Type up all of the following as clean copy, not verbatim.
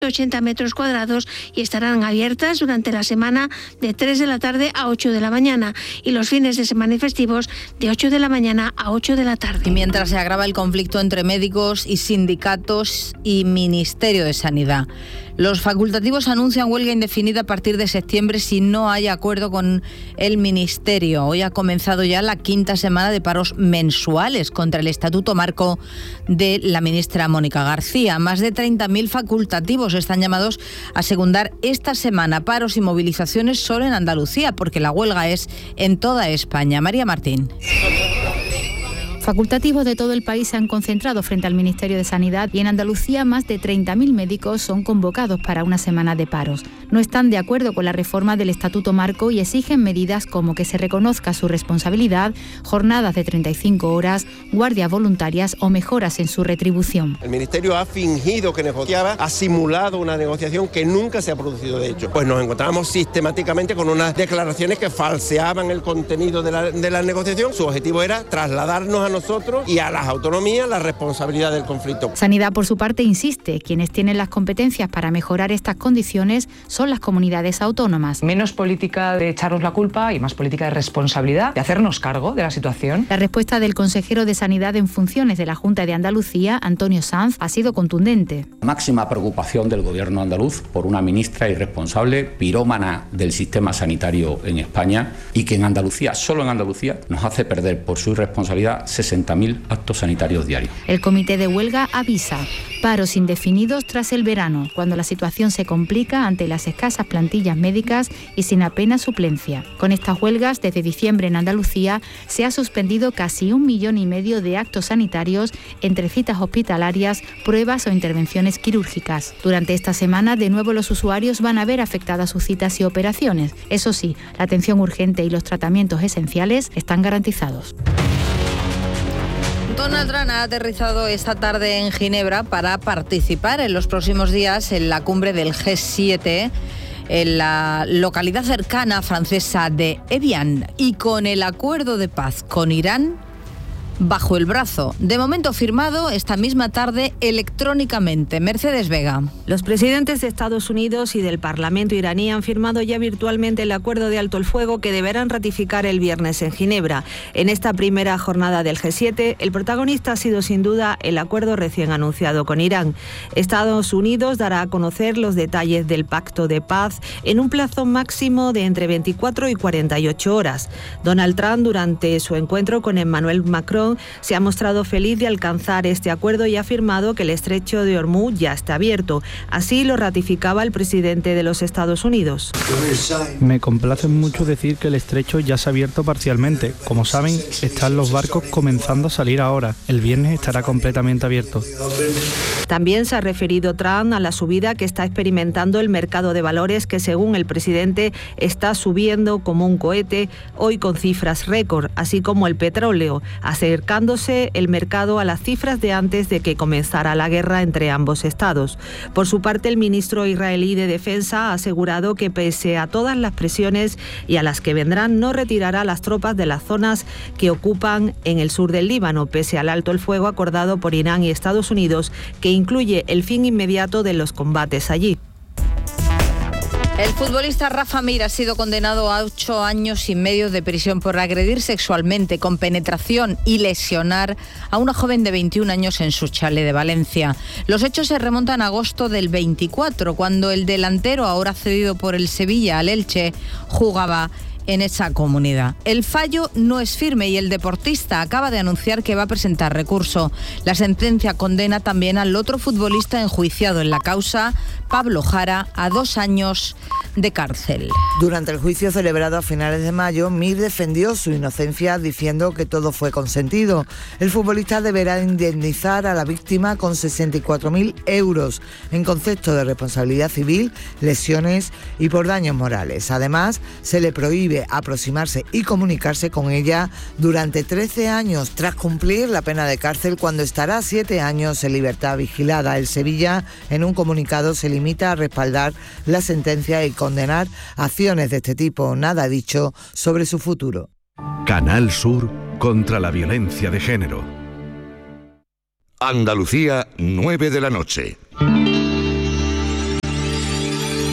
80 metros cuadrados y estarán abiertas durante la semana de 3 de la tarde a 8 de la mañana y los fines de semana y festivos de 8 de la mañana a 8 de la tarde. Y mientras se agrava el conflicto entre médicos y sindicatos y Ministerio de Sanidad, los facultativos anuncian huelga indefinida a partir de septiembre si no hay acuerdo con el Ministerio. Hoy ha comenzado ya la 5ª semana de paros mensuales contra el Estatuto Marco de la ministra Mónica García. Más de 30.000 facultativos están llamados a secundar esta semana paros y movilizaciones solo en Andalucía, porque la huelga es en toda España. María Martín. Facultativos de todo el país se han concentrado frente al Ministerio de Sanidad y en Andalucía más de 30.000 médicos son convocados para una semana de paros. No están de acuerdo con la reforma del Estatuto Marco y exigen medidas como que se reconozca su responsabilidad, jornadas de 35 horas, guardias voluntarias o mejoras en su retribución. El Ministerio ha fingido que negociaba, ha simulado una negociación que nunca se ha producido de hecho. Pues nos encontramos sistemáticamente con unas declaraciones que falseaban el contenido de la negociación. Su objetivo era trasladarnos a nosotros y a las autonomías la responsabilidad del conflicto. Sanidad, por su parte, insiste, quienes tienen las competencias para mejorar estas condiciones son las comunidades autónomas. Menos política de echarnos la culpa y más política de responsabilidad, de hacernos cargo de la situación. La respuesta del consejero de Sanidad en funciones de la Junta de Andalucía, Antonio Sanz, ha sido contundente. Máxima preocupación del gobierno andaluz por una ministra irresponsable, pirómana del sistema sanitario en España y que en Andalucía, solo en Andalucía, nos hace perder por su irresponsabilidad 60.000 actos sanitarios diarios. El comité de huelga avisa paros indefinidos tras el verano, cuando la situación se complica ante las escasas plantillas médicas y sin apenas suplencia. Con estas huelgas, desde diciembre en Andalucía se ha suspendido casi 1,5 millones de actos sanitarios entre citas hospitalarias, pruebas o intervenciones quirúrgicas. Durante esta semana, de nuevo los usuarios van a ver afectadas sus citas y operaciones. Eso sí, la atención urgente y los tratamientos esenciales están garantizados. Donald Trump ha aterrizado esta tarde en Ginebra para participar en los próximos días en la cumbre del G7 en la localidad cercana francesa de Evian y con el acuerdo de paz con Irán bajo el brazo. De momento firmado esta misma tarde electrónicamente. Mercedes Vega. Los presidentes de Estados Unidos y del Parlamento iraní han firmado ya virtualmente el acuerdo de alto el fuego que deberán ratificar el viernes en Ginebra. En esta primera jornada del G7, el protagonista ha sido sin duda el acuerdo recién anunciado con Irán. Estados Unidos dará a conocer los detalles del pacto de paz en un plazo máximo de entre 24 y 48 horas. Donald Trump, durante su encuentro con Emmanuel Macron, se ha mostrado feliz de alcanzar este acuerdo y ha afirmado que el estrecho de Hormuz ya está abierto. Así lo ratificaba el presidente de los Estados Unidos. Me complace mucho decir que el estrecho ya se ha abierto parcialmente. Como saben, están los barcos comenzando a salir ahora. El viernes estará completamente abierto. También se ha referido Trump a la subida que está experimentando el mercado de valores, que según el presidente está subiendo como un cohete, hoy con cifras récord, así como el petróleo, acercándose el mercado a las cifras de antes de que comenzara la guerra entre ambos estados. Por su parte, el ministro israelí de Defensa ha asegurado que pese a todas las presiones y a las que vendrán, no retirará las tropas de las zonas que ocupan en el sur del Líbano, pese al alto el fuego acordado por Irán y Estados Unidos, que incluye el fin inmediato de los combates allí. El futbolista Rafa Mir ha sido condenado a 8 años y medio de prisión por agredir sexualmente, con penetración y lesionar a una joven de 21 años en su chalet de Valencia. Los hechos se remontan a agosto del 24, cuando el delantero, ahora cedido por el Sevilla al Elche, jugaba en esa comunidad. El fallo no es firme y el deportista acaba de anunciar que va a presentar recurso. La sentencia condena también al otro futbolista enjuiciado en la causa, Pablo Jara, a 2 años de cárcel. Durante el juicio celebrado a finales de mayo, Mir defendió su inocencia diciendo que todo fue consentido. El futbolista deberá indemnizar a la víctima con 64.000 euros en concepto de responsabilidad civil, lesiones y por daños morales. Además, se le prohíbe aproximarse y comunicarse con ella durante 13 años, tras cumplir la pena de cárcel, cuando estará 7 años en libertad vigilada. El Sevilla, en un comunicado, se limita a respaldar la sentencia y condenar acciones de este tipo. Nada ha dicho sobre su futuro. Canal Sur contra la violencia de género. Andalucía, 9 de la noche.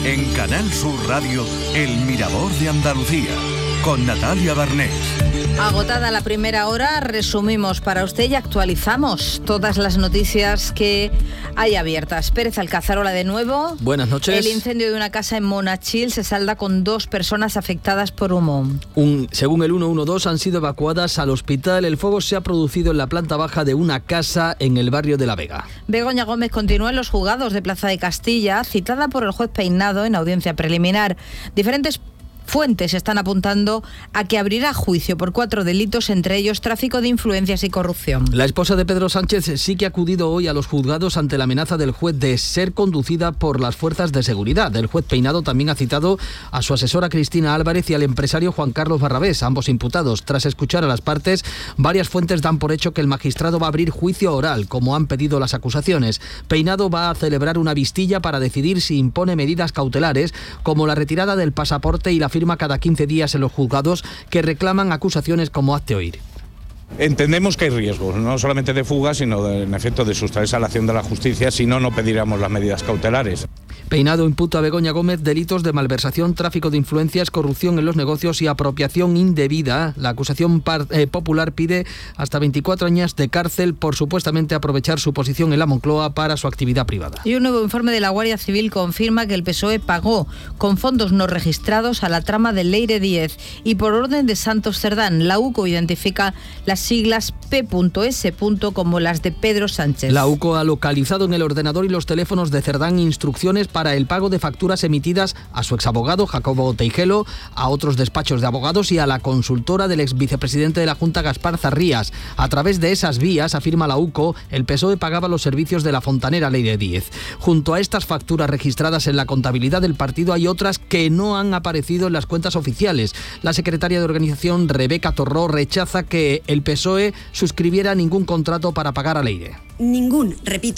En Canal Sur Radio, El Mirador de Andalucía, con Natalia Barnés. Agotada la primera hora, resumimos para usted y actualizamos todas las noticias que hay abiertas. Pérez Alcázar, hola de nuevo. Buenas noches. El incendio de una casa en Monachil se salda con 2 personas afectadas por humo. Según el 112, han sido evacuadas al hospital. El fuego se ha producido en la planta baja de una casa en el barrio de La Vega. Begoña Gómez continúa en los juzgados de Plaza de Castilla, citada por el juez Peinado en audiencia preliminar. Diferentes fuentes están apuntando a que abrirá juicio por 4 delitos, entre ellos tráfico de influencias y corrupción. La esposa de Pedro Sánchez sí que ha acudido hoy a los juzgados ante la amenaza del juez de ser conducida por las fuerzas de seguridad. El juez Peinado también ha citado a su asesora Cristina Álvarez y al empresario Juan Carlos Barrabés, ambos imputados. Tras escuchar a las partes, varias fuentes dan por hecho que el magistrado va a abrir juicio oral, como han pedido las acusaciones. Peinado va a celebrar una vistilla para decidir si impone medidas cautelares, como la retirada del pasaporte y la firma cada 15 días en los juzgados, que reclaman acusaciones como hazte oír. Entendemos que hay riesgos, no solamente de fuga, sino en efecto de sustraerse a la acción de la justicia, si no, no pediríamos las medidas cautelares. Peinado imputa a Begoña Gómez delitos de malversación, tráfico de influencias, corrupción en los negocios y apropiación indebida. La acusación popular pide hasta 24 años de cárcel por supuestamente aprovechar su posición en la Moncloa para su actividad privada. Y un nuevo informe de la Guardia Civil confirma que el PSOE pagó con fondos no registrados a la trama de Leire 10 y por orden de Santos Cerdán. La UCO identifica las siglas P.S. como las de Pedro Sánchez. La UCO ha localizado en el ordenador y los teléfonos de Cerdán instrucciones para el pago de facturas emitidas a su exabogado Jacobo Teijelo, a otros despachos de abogados y a la consultora del exvicepresidente de la Junta Gaspar Zarrías. A través de esas vías, afirma la UCO, el PSOE pagaba los servicios de la fontanera Leire 10. Junto a estas facturas registradas en la contabilidad del partido hay otras que no han aparecido en las cuentas oficiales. La secretaria de organización, Rebeca Torró, rechaza que el PSOE suscribiera ningún contrato para pagar a Leire. Ningún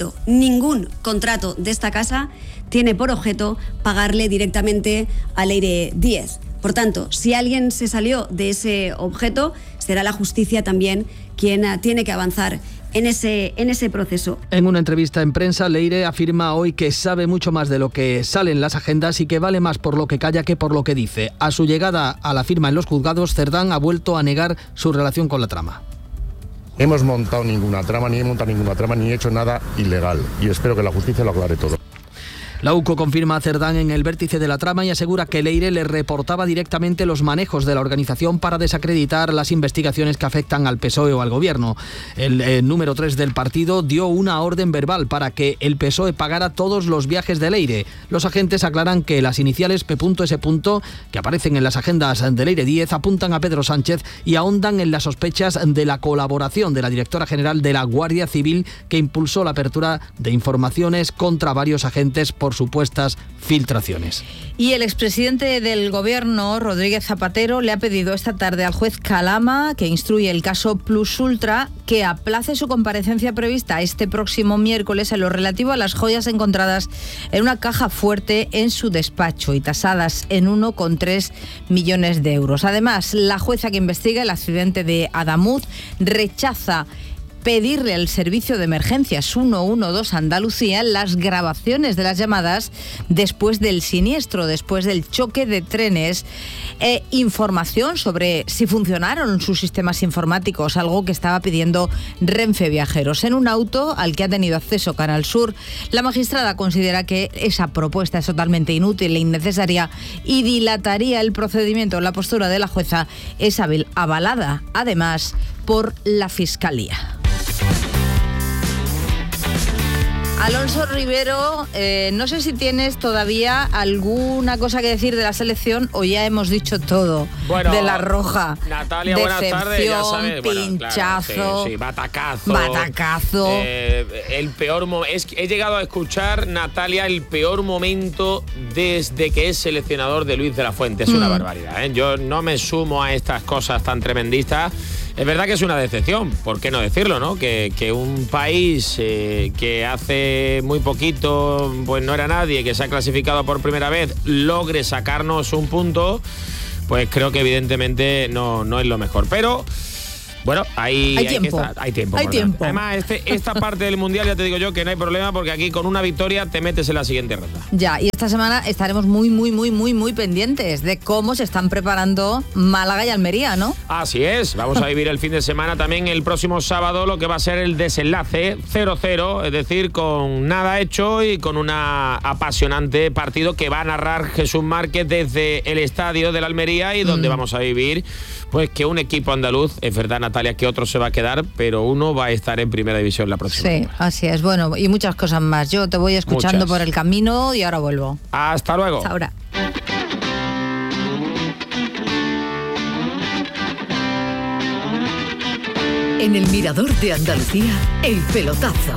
contrato de esta casa tiene por objeto pagarle directamente a Leire 10. Por tanto, si alguien se salió de ese objeto, será la justicia también quien tiene que avanzar en ese proceso. En una entrevista en prensa, Leire afirma hoy que sabe mucho más de lo que sale en las agendas y que vale más por lo que calla que por lo que dice. A su llegada a la firma en los juzgados, Cerdán ha vuelto a negar su relación con la trama. Hemos montado ninguna trama, ni he montado ninguna trama, ni he hecho nada ilegal. Y espero que la justicia lo aclare todo. La UCO confirma a Cerdán en el vértice de la trama y asegura que Leire le reportaba directamente los manejos de la organización para desacreditar las investigaciones que afectan al PSOE o al gobierno. El número 3 del partido dio una orden verbal para que el PSOE pagara todos los viajes de Leire. Los agentes aclaran que las iniciales P.S. que aparecen en las agendas de Leire 10 apuntan a Pedro Sánchez y ahondan en las sospechas de la colaboración de la directora general de la Guardia Civil, que impulsó la apertura de informaciones contra varios agentes por supuestas filtraciones. Y el expresidente del gobierno, Rodríguez Zapatero, le ha pedido esta tarde al juez Calama, que instruye el caso Plus Ultra, que aplace su comparecencia prevista este próximo miércoles en lo relativo a las joyas encontradas en una caja fuerte en su despacho y tasadas en 1,3 millones de euros. Además, la jueza que investiga el accidente de Adamuz rechaza pedirle al servicio de emergencias 112 Andalucía las grabaciones de las llamadas después del siniestro, después del choque de trenes, información sobre si funcionaron sus sistemas informáticos, algo que estaba pidiendo Renfe Viajeros. En un auto al que ha tenido acceso Canal Sur, la magistrada considera que esa propuesta es totalmente inútil e innecesaria y dilataría el procedimiento. La postura de la jueza es avalada, además, por la Fiscalía. Alonso Rivero, no sé si tienes todavía alguna cosa que decir de la selección o ya hemos dicho todo. Bueno, de la Roja. Natalia, buenas tardes, ya sabes. Pinchazo. Claro, sí, batacazo. El peor he llegado a escuchar, Natalia, el peor momento desde que es seleccionador de Luis de la Fuente. Es una barbaridad, ¿eh? Yo no me sumo a estas cosas tan tremendistas. Es verdad que es una decepción, ¿por qué no decirlo, no? Que un país que hace muy poquito pues no era nadie, que se ha clasificado por primera vez, logre sacarnos un punto, pues creo que evidentemente no es lo mejor. Pero Bueno, hay tiempo. Hay tiempo. Además, esta parte del Mundial ya te digo yo que no hay problema porque aquí con una victoria te metes en la siguiente ronda. Ya, y esta semana estaremos muy pendientes de cómo se están preparando Málaga y Almería, ¿no? Así es, vamos a vivir el fin de semana también el próximo sábado lo que va a ser el desenlace 0-0, es decir, con nada hecho y con un apasionante partido que va a narrar Jesús Márquez desde el estadio de la Almería y donde vamos a vivir pues que un equipo andaluz, es verdad Natalia que otro se va a quedar, pero uno va a estar en primera división la próxima semana. Así es, bueno, y muchas cosas más. Yo te voy escuchando por el camino y ahora vuelvo. Hasta luego. Hasta ahora. En el Mirador de Andalucía, el pelotazo.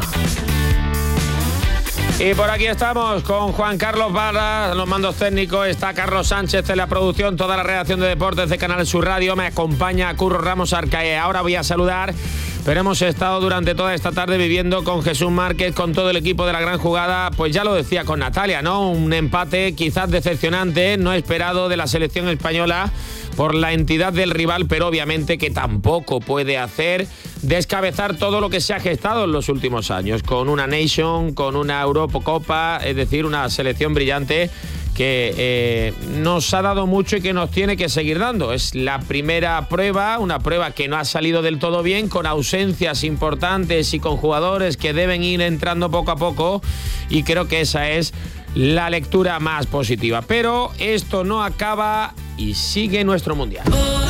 Y por aquí estamos con Juan Carlos Barra, en los mandos técnicos, está Carlos Sánchez en la producción, toda la redacción de deportes de Canal Sur Radio, me acompaña Curro Ramos Arcae. Ahora voy a saludar, pero hemos estado durante toda esta tarde viviendo con Jesús Márquez, con todo el equipo de La Gran Jugada, pues ya lo decía con Natalia, ¿no? Un empate quizás decepcionante, no esperado de la selección española por la entidad del rival, pero obviamente que tampoco puede hacer descabezar todo lo que se ha gestado en los últimos años, con una Nation, con una Eurocopa, es decir, una selección brillante que nos ha dado mucho y que nos tiene que seguir dando. Es la primera prueba, una prueba que no ha salido del todo bien, con ausencias importantes y con jugadores que deben ir entrando poco a poco, y creo que esa es la lectura más positiva. Pero esto no acaba y sigue nuestro Mundial.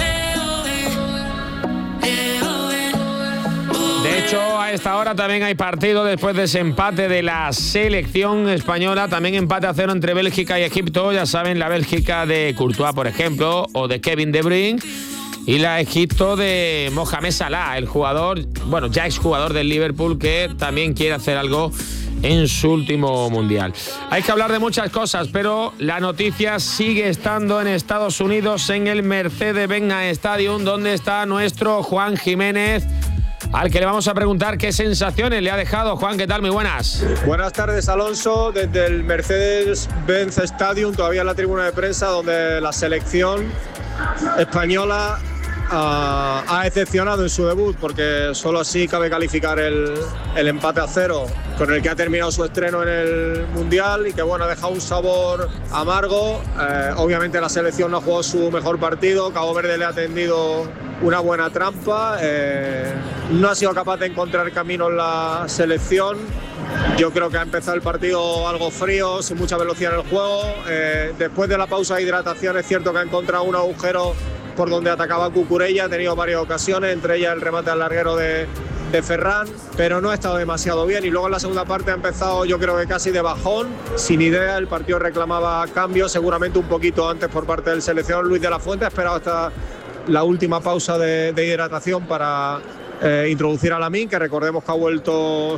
De hecho, a esta hora también hay partido después de ese empate de la selección española. También empate a 0 entre Bélgica y Egipto. Ya saben, la Bélgica de Courtois, por ejemplo, o de Kevin De Bruyne. Y la Egipto de Mohamed Salah, el jugador, bueno, ya exjugador del Liverpool, que también quiere hacer algo en su último Mundial. Hay que hablar de muchas cosas, pero la noticia sigue estando en Estados Unidos, en el Mercedes-Benz Stadium, donde está nuestro Juan Jiménez, al que le vamos a preguntar qué sensaciones le ha dejado. Juan, ¿qué tal? Muy buenas. Buenas tardes, Alonso, desde el Mercedes-Benz Stadium, todavía en la tribuna de prensa, donde la selección española ha decepcionado en su debut, porque solo así cabe calificar el empate a 0 con el que ha terminado su estreno en el Mundial, y que bueno, ha dejado un sabor amargo. Obviamente la selección no ha jugado su mejor partido, Cabo Verde le ha tendido una buena trampa, no ha sido capaz de encontrar camino en la selección. Yo creo que ha empezado el partido algo frío, sin mucha velocidad en el juego. Después de la pausa de hidratación es cierto que ha encontrado un agujero por donde atacaba Cucurella, ha tenido varias ocasiones, entre ellas el remate al larguero de Ferran, pero no ha estado demasiado bien, y luego en la segunda parte ha empezado, yo creo que casi de bajón, sin idea. El partido reclamaba cambios, seguramente un poquito antes por parte del seleccionador Luis de la Fuente. Ha esperado hasta la última pausa de hidratación para introducir a Lamine, que recordemos que ha vuelto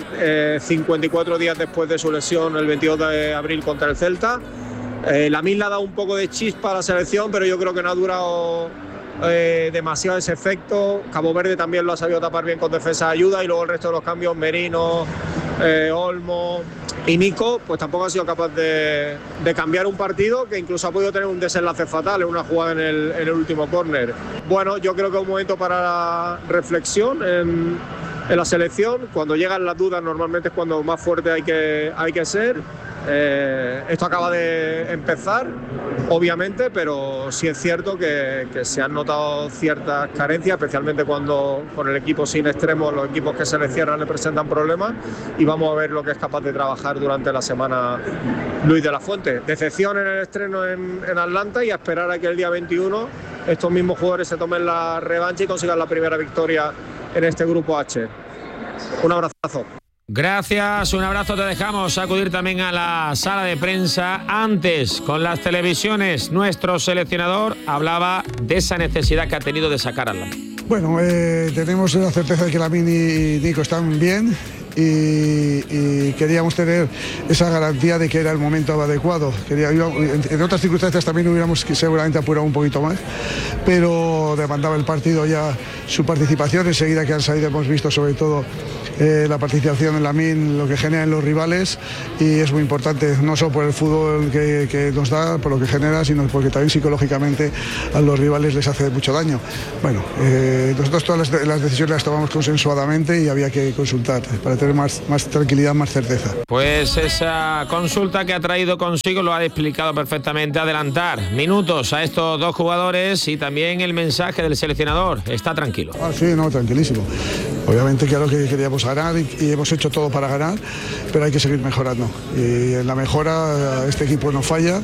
54 días después de su lesión el 22 de abril contra el Celta. Lamine le ha dado un poco de chispa a la selección, pero yo creo que no ha durado demasiado ese efecto. Cabo Verde también lo ha sabido tapar bien con defensa de ayuda, y luego el resto de los cambios, Merino, Olmo y Nico, pues tampoco ha sido capaz de cambiar un partido que incluso ha podido tener un desenlace fatal en una jugada en el último córner. Bueno, yo creo que es un momento para la reflexión en la selección. Cuando llegan las dudas normalmente es cuando más fuerte hay que ser. Esto acaba de empezar, obviamente, pero sí es cierto que se han notado ciertas carencias, especialmente cuando con el equipo sin extremos, los equipos que se le cierran le presentan problemas, y vamos a ver lo que es capaz de trabajar durante la semana Luis de la Fuente. Decepción en el estreno en Atlanta, y a esperar a que el día 21 estos mismos jugadores se tomen la revancha y consigan la primera victoria en este grupo H. Un abrazo. Gracias, un abrazo, te dejamos acudir también a la sala de prensa. Antes, con las televisiones, nuestro seleccionador hablaba de esa necesidad que ha tenido de sacar a Lamine. Bueno, tenemos la certeza de que Lamine y Nico están bien, y queríamos tener esa garantía de que era el momento adecuado. En otras circunstancias también hubiéramos seguramente apurado un poquito más, pero demandaba el partido ya su participación. Enseguida que han salido hemos visto sobre todo la participación en Lamine, lo que genera en los rivales, y es muy importante, no solo por el fútbol que nos da, por lo que genera, sino porque también psicológicamente a los rivales les hace mucho daño. Bueno, nosotros todas las decisiones las tomamos consensuadamente y había que consultar para tener más tranquilidad, más certeza. Pues esa consulta que ha traído consigo lo ha explicado perfectamente. Adelantar minutos a estos dos jugadores y también el mensaje del seleccionador. Está tranquilo. Sí, no, tranquilísimo. Obviamente claro que queríamos ganar y hemos hecho todo para ganar, pero hay que seguir mejorando. Y en la mejora este equipo no falla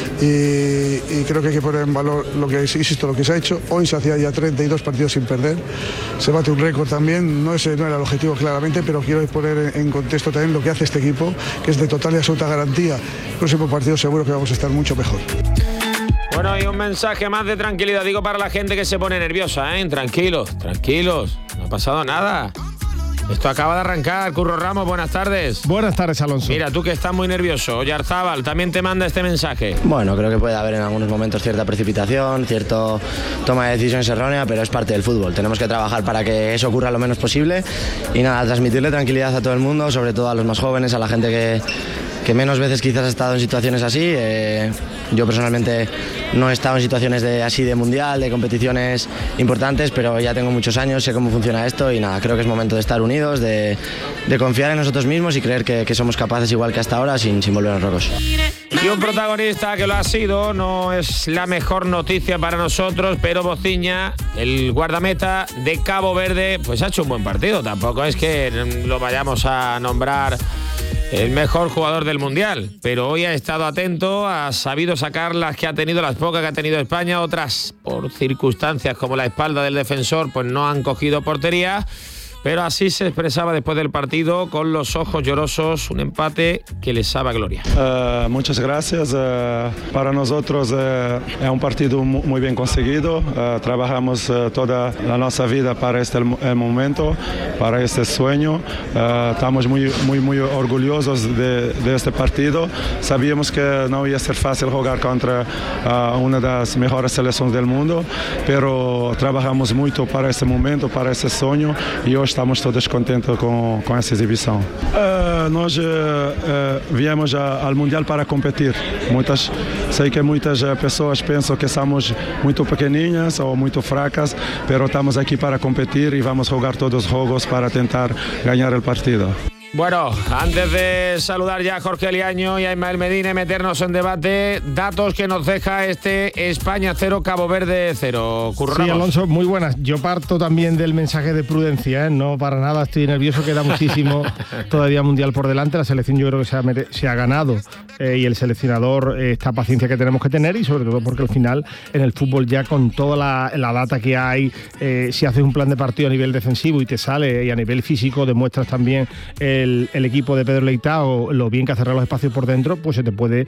y creo que hay que poner en valor lo que se ha hecho. Hoy se hacía ya 32 partidos sin perder. Se bate un récord también, no era el objetivo claramente, pero quiero poner en contexto también lo que hace este equipo, que es de total y absoluta garantía. El próximo partido seguro que vamos a estar mucho mejor. Bueno, y un mensaje más de tranquilidad, digo, para la gente que se pone nerviosa, ¿eh? Tranquilos, no ha pasado nada. Esto acaba de arrancar. Curro Ramos, buenas tardes. Buenas tardes, Alonso. Mira, tú que estás muy nervioso, Oyarzábal también te manda este mensaje. Bueno, creo que puede haber en algunos momentos cierta precipitación, cierta toma de decisiones errónea, pero es parte del fútbol. Tenemos que trabajar para que eso ocurra lo menos posible y nada, transmitirle tranquilidad a todo el mundo, sobre todo a los más jóvenes, a la gente que menos veces quizás ha estado en situaciones así. Yo personalmente no he estado en situaciones así de mundial, de competiciones importantes, pero ya tengo muchos años, sé cómo funciona esto y nada, creo que es momento de estar unidos, de confiar en nosotros mismos y creer que somos capaces igual que hasta ahora sin volvernos locos. Y un protagonista que lo ha sido, no es la mejor noticia para nosotros, pero Bociña, el guardameta de Cabo Verde, pues ha hecho un buen partido. Tampoco es que lo vayamos a nombrar el mejor jugador del Mundial, pero hoy ha estado atento, ha sabido sacar las pocas que ha tenido España, otras por circunstancias como la espalda del defensor pues no han cogido portería, pero así se expresaba después del partido con los ojos llorosos, un empate que les sabe a gloria. Muchas gracias. Para nosotros es un partido muy bien conseguido. Trabajamos toda la nuestra vida para este momento, para este sueño. Estamos muy orgullosos de este partido. Sabíamos que no iba a ser fácil jugar contra una de las mejores selecciones del mundo, pero trabajamos mucho para este momento, para este sueño, y hoy estamos todos contentos com essa exibição. Nós viemos ao Mundial para competir. Sei que muitas pessoas pensam que somos muito pequeninas ou muito fracas, mas estamos aqui para competir e vamos jogar todos os jogos para tentar ganhar o partido. Bueno, antes de saludar ya a Jorge Eliaño y a Ismael Medina y meternos en debate, datos que nos deja este España 0, Cabo Verde 0. Sí, Alonso, muy buenas. Yo parto también del mensaje de prudencia, ¿eh? No para nada, estoy nervioso, queda muchísimo todavía Mundial por delante. La selección yo creo que se ha ganado y el seleccionador esta paciencia que tenemos que tener, y sobre todo porque al final en el fútbol ya con toda la data que hay, si haces un plan de partido a nivel defensivo y te sale, y a nivel físico demuestras también el equipo de Pedro Leitao lo bien que ha cerrado los espacios por dentro, pues se te puede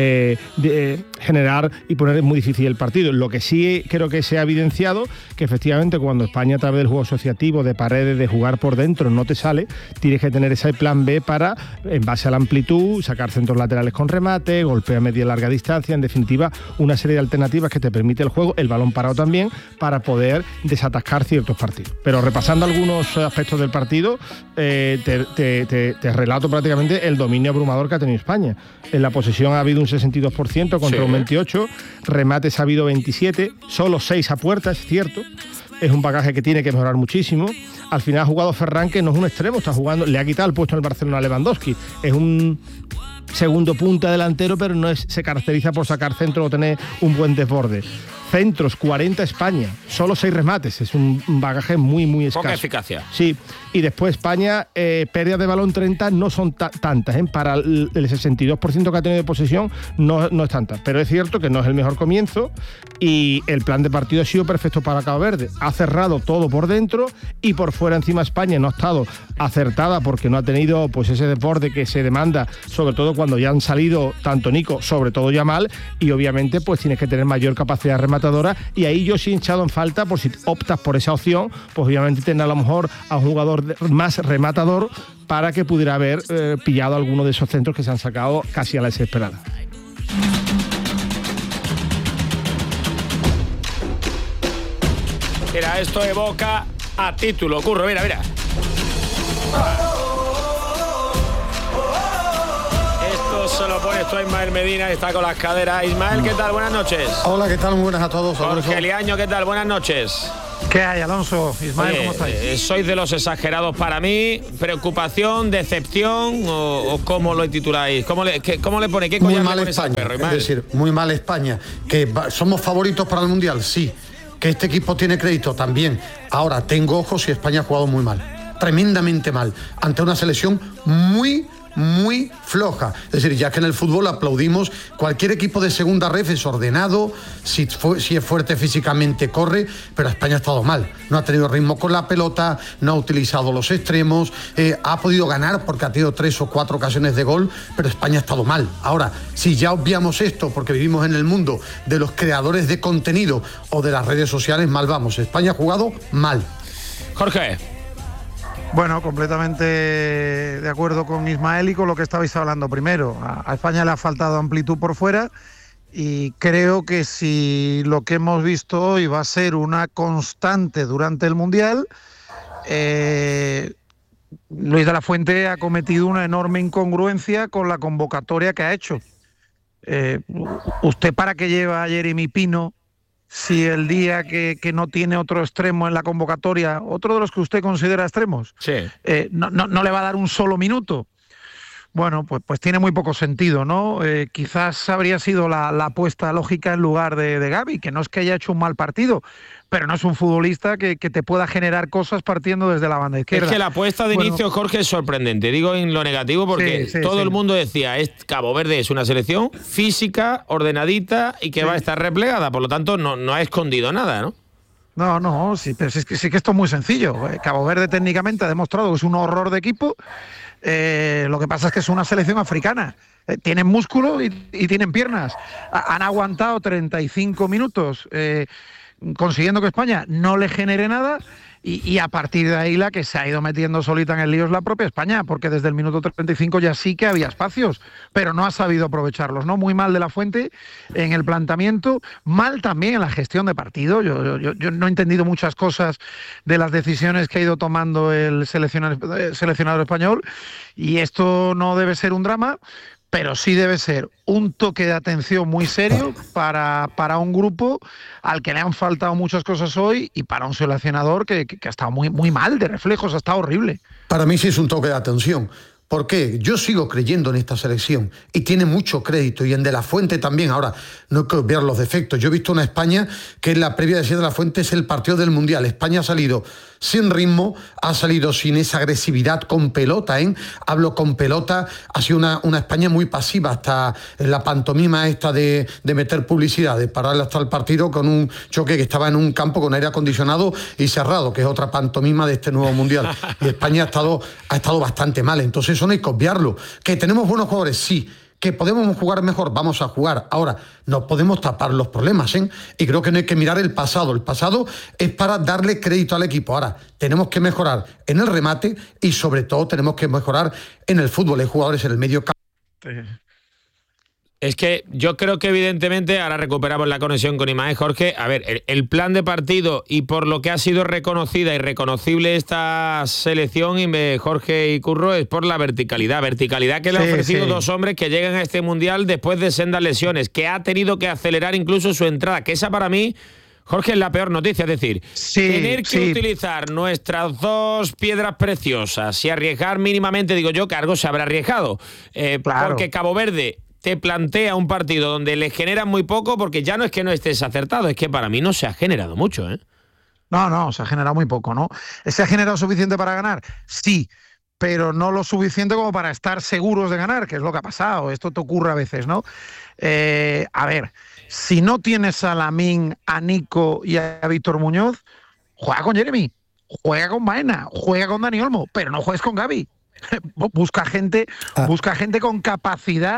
generar y poner muy difícil el partido. Lo que sí creo que se ha evidenciado, que efectivamente cuando España a través del juego asociativo, de paredes, de jugar por dentro no te sale, tienes que tener ese plan B para, en base a la amplitud, sacar centros laterales con remate, golpeo a media y larga distancia, en definitiva una serie de alternativas que te permite el juego, el balón parado también, para poder desatascar ciertos partidos. Pero repasando algunos aspectos del partido, te relato prácticamente el dominio abrumador que ha tenido España. En la posesión ha habido un 62% contra un 28%, remates ha habido 27, solo 6 a puerta, es cierto. Es un bagaje que tiene que mejorar muchísimo. Al final ha jugado Ferran, que no es un extremo, está jugando, le ha quitado el puesto en el Barcelona a Lewandowski. Es un segundo punta delantero, pero no se caracteriza por sacar centro o tener un buen desborde. Centros, 40 España, solo 6 remates, es un bagaje muy escaso. Poca eficacia. Sí, y después España, pérdidas de balón 30 no son tantas, para el 62% que ha tenido de posesión no es tanta, pero es cierto que no es el mejor comienzo y el plan de partido ha sido perfecto para Cabo Verde. Ha cerrado todo por dentro y por fuera. Encima España no ha estado acertada porque no ha tenido pues ese desborde que se demanda, sobre todo cuando ya han salido tanto Nico, sobre todo Yamal, y obviamente pues tienes que tener mayor capacidad rematadora, y ahí yo sí he echado en falta, por si optas por esa opción, pues obviamente tener a lo mejor a un jugador más rematador para que pudiera haber pillado alguno de esos centros que se han sacado casi a la desesperada. Mira, esto evoca a título, Curro, mira. Esto se lo pones tú a Ismael Medina, que está con las caderas. Ismael, ¿qué tal? Buenas noches. Hola, ¿qué tal? Muy buenas a todos. Jorge Liaño, ¿qué tal? Buenas noches. ¿Qué hay, Alonso? Ismael, Oye, ¿cómo estáis? ¿Sois de los exagerados para mí? ¿Preocupación, decepción o cómo lo tituláis? ¿Cómo le pone? ¿Qué collar le pones al perro, Ismael? Es decir, muy mal España. ¿Que somos favoritos para el Mundial? Sí. ¿Que este equipo tiene crédito? También. Ahora, tengo ojos si España ha jugado muy mal. Tremendamente mal. Ante una selección muy floja. Es decir, ya que en el fútbol aplaudimos, cualquier equipo de segunda ref es ordenado, si es fuerte físicamente corre, pero España ha estado mal. No ha tenido ritmo con la pelota, no ha utilizado los extremos, ha podido ganar porque ha tenido 3 o 4 ocasiones de gol, pero España ha estado mal. Ahora, si ya obviamos esto porque vivimos en el mundo de los creadores de contenido o de las redes sociales, mal vamos. España ha jugado mal. Jorge. Bueno, completamente de acuerdo con Ismael y con lo que estabais hablando primero. A España le ha faltado amplitud por fuera y creo que si lo que hemos visto hoy va a ser una constante durante el Mundial, Luis de la Fuente ha cometido una enorme incongruencia con la convocatoria que ha hecho. ¿Usted para qué lleva a Jeremy Pino si el día que no tiene otro extremo en la convocatoria, otro de los que usted considera extremos, no le va a dar un solo minuto? Bueno, pues tiene muy poco sentido, ¿no? Quizás habría sido la apuesta lógica en lugar de Gavi, que no es que haya hecho un mal partido, pero no es un futbolista que te pueda generar cosas partiendo desde la banda izquierda. Es que la apuesta de inicio, Jorge, es sorprendente. Digo en lo negativo porque todo el mundo decía, Cabo Verde es una selección física, ordenadita y que va a estar replegada. Por lo tanto, no ha escondido nada, ¿no? No, sí, pero sí que esto es muy sencillo. Cabo Verde técnicamente ha demostrado que es un horror de equipo. Lo que pasa es que es una selección africana. Tienen músculo y tienen piernas. Han aguantado 35 minutos consiguiendo que España no le genere nada y a partir de ahí la que se ha ido metiendo solita en el lío es la propia España, porque desde el minuto 35 ya sí que había espacios, pero no ha sabido aprovecharlos, ¿no? Muy mal de la Fuente en el planteamiento, mal también en la gestión de partido. Yo no he entendido muchas cosas de las decisiones que ha ido tomando el seleccionador español y esto no debe ser un drama, pero sí debe ser un toque de atención muy serio para un grupo al que le han faltado muchas cosas hoy y para un seleccionador que ha estado muy mal de reflejos, ha estado horrible. Para mí sí es un toque de atención. ¿Por qué? Yo sigo creyendo en esta selección y tiene mucho crédito, y en De la Fuente también. Ahora, no hay que obviar los defectos. Yo he visto una España que en la previa de De la Fuente es el partido del Mundial. España ha salido sin ritmo, ha salido sin esa agresividad con pelota, Hablo con pelota, ha sido una España muy pasiva, hasta la pantomima esta de meter publicidad, de pararle hasta el partido con un choque que estaba en un campo con aire acondicionado y cerrado, que es otra pantomima de este nuevo Mundial. Y España ha estado bastante mal, entonces eso no hay que obviarlo. ¿Que tenemos buenos jugadores? Sí. ¿Que podemos jugar mejor? Vamos a jugar. Ahora, no podemos tapar los problemas, Y creo que no hay que mirar el pasado. El pasado es para darle crédito al equipo. Ahora, tenemos que mejorar en el remate y sobre todo tenemos que mejorar en el fútbol. Hay jugadores en el medio campo. Es que yo creo que evidentemente, ahora recuperamos la conexión con Imael, Jorge, a ver, el plan de partido y por lo que ha sido reconocida y reconocible esta selección, Jorge y Curro, es por la verticalidad que le han ofrecido dos hombres que llegan a este Mundial después de sendas lesiones, que ha tenido que acelerar incluso su entrada, que esa para mí, Jorge, es la peor noticia, es decir, tener que utilizar nuestras dos piedras preciosas y arriesgar mínimamente, digo yo, que algo se habrá arriesgado, porque Cabo Verde te plantea un partido donde le generan muy poco, porque ya no es que no estés acertado, es que para mí no se ha generado mucho, No, se ha generado muy poco, ¿no? ¿Se ha generado suficiente para ganar? Sí, pero no lo suficiente como para estar seguros de ganar, que es lo que ha pasado. Esto te ocurre a veces, ¿no? A ver, si no tienes a Lamine, a Nico y a Víctor Muñoz, juega con Jeremy, juega con Baena, juega con Dani Olmo, pero no juegues con Gavi. Busca gente con capacidad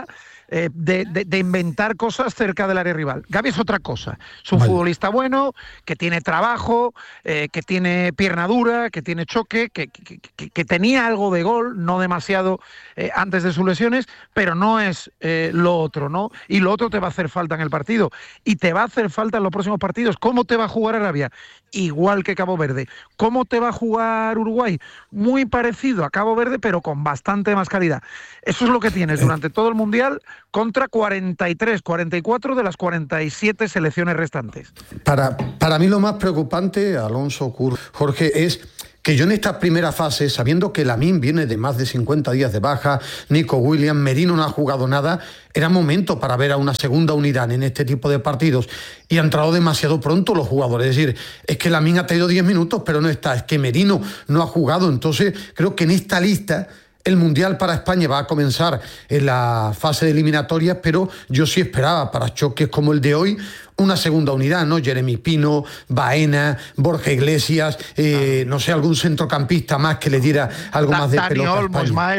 de inventar cosas cerca del área rival. Gavi es otra cosa. Es un futbolista bueno, que tiene trabajo, que tiene pierna dura, que tiene choque, que tenía algo de gol, no demasiado antes de sus lesiones, pero no es lo otro, ¿no? Y lo otro te va a hacer falta en el partido. Y te va a hacer falta en los próximos partidos. ¿Cómo te va a jugar Arabia? Igual que Cabo Verde. ¿Cómo te va a jugar Uruguay? Muy parecido a Cabo Verde, pero con bastante más calidad. Eso es lo que tienes durante todo el Mundial contra 43, 44 de las 47 selecciones restantes. Para mí lo más preocupante, Alonso, Jorge, es que yo en esta primera fase, sabiendo que Lamine viene de más de 50 días de baja, Nico Williams, Merino no ha jugado nada, era momento para ver a una segunda unidad en este tipo de partidos y han entrado demasiado pronto los jugadores. Es decir, es que Lamine ha tenido 10 minutos pero no está, es que Merino no ha jugado. Entonces creo que en esta lista el Mundial para España va a comenzar en la fase de eliminatorias, pero yo sí esperaba para choques como el de hoy una segunda unidad, ¿no? Jeremy Pino, Baena, Borja Iglesias, no sé, algún centrocampista más que le diera algo más de pelota a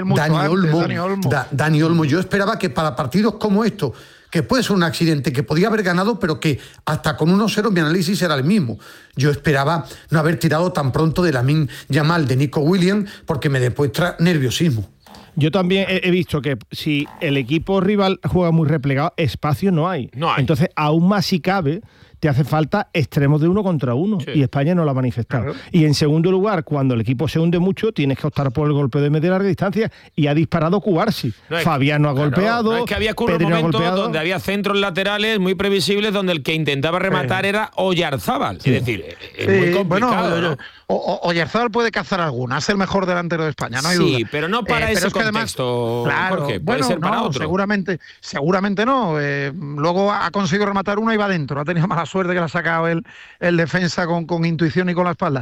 España. Dani Olmo. Yo esperaba que para partidos como estos, que puede ser un accidente, que podía haber ganado, pero que hasta con 1-0 mi análisis era el mismo. Yo esperaba no haber tirado tan pronto de Lamine Yamal, de Nico Williams, porque me demuestra nerviosismo. Yo también he visto que si el equipo rival juega muy replegado, espacio no hay. Entonces, aún más si cabe, te hace falta extremos de 1 contra 1 y España no lo ha manifestado. Claro. Y en segundo lugar, cuando el equipo se hunde mucho, tienes que optar por el golpeo de media larga distancia y ha disparado Cubarsi. Fabián no ha golpeado, es que había unos momentos donde había centros laterales muy previsibles donde el que intentaba rematar era Oyarzábal. Es decir, es muy complicado. Bueno, Oyarzábal puede cazar alguna, es el mejor delantero de España, no hay duda. Sí, pero no para ese contexto, claro, Jorge, puede ser para otro. Seguramente no. Luego ha conseguido rematar una y va dentro. Ha tenido mala suerte que la ha sacado el defensa con intuición y con la espalda.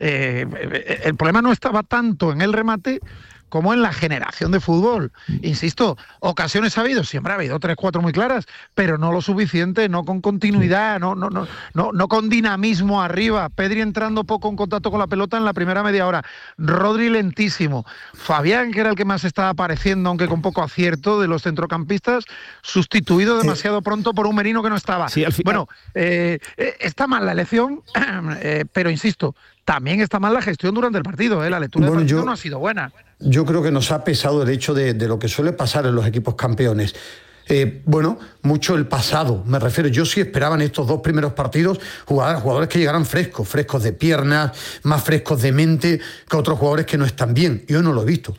El problema no estaba tanto en el remate como en la generación de fútbol. Insisto, ocasiones ha habido, siempre ha habido 3-4 muy claras, pero no lo suficiente, no con continuidad, no con dinamismo arriba. Pedri entrando poco en contacto con la pelota en la primera media hora. Rodri lentísimo. Fabián, que era el que más estaba apareciendo, aunque con poco acierto, de los centrocampistas, sustituido demasiado pronto por un Merino que no estaba. Sí, bueno, está mal la elección, pero insisto, también está mal la gestión durante el partido. La lectura del partido no ha sido buena. Yo creo que nos ha pesado el hecho de lo que suele pasar en los equipos campeones. Mucho el pasado, me refiero. Yo sí esperaba en estos 2 primeros partidos jugadores que llegaran frescos de piernas, más frescos de mente que otros jugadores que no están bien. Yo no lo he visto.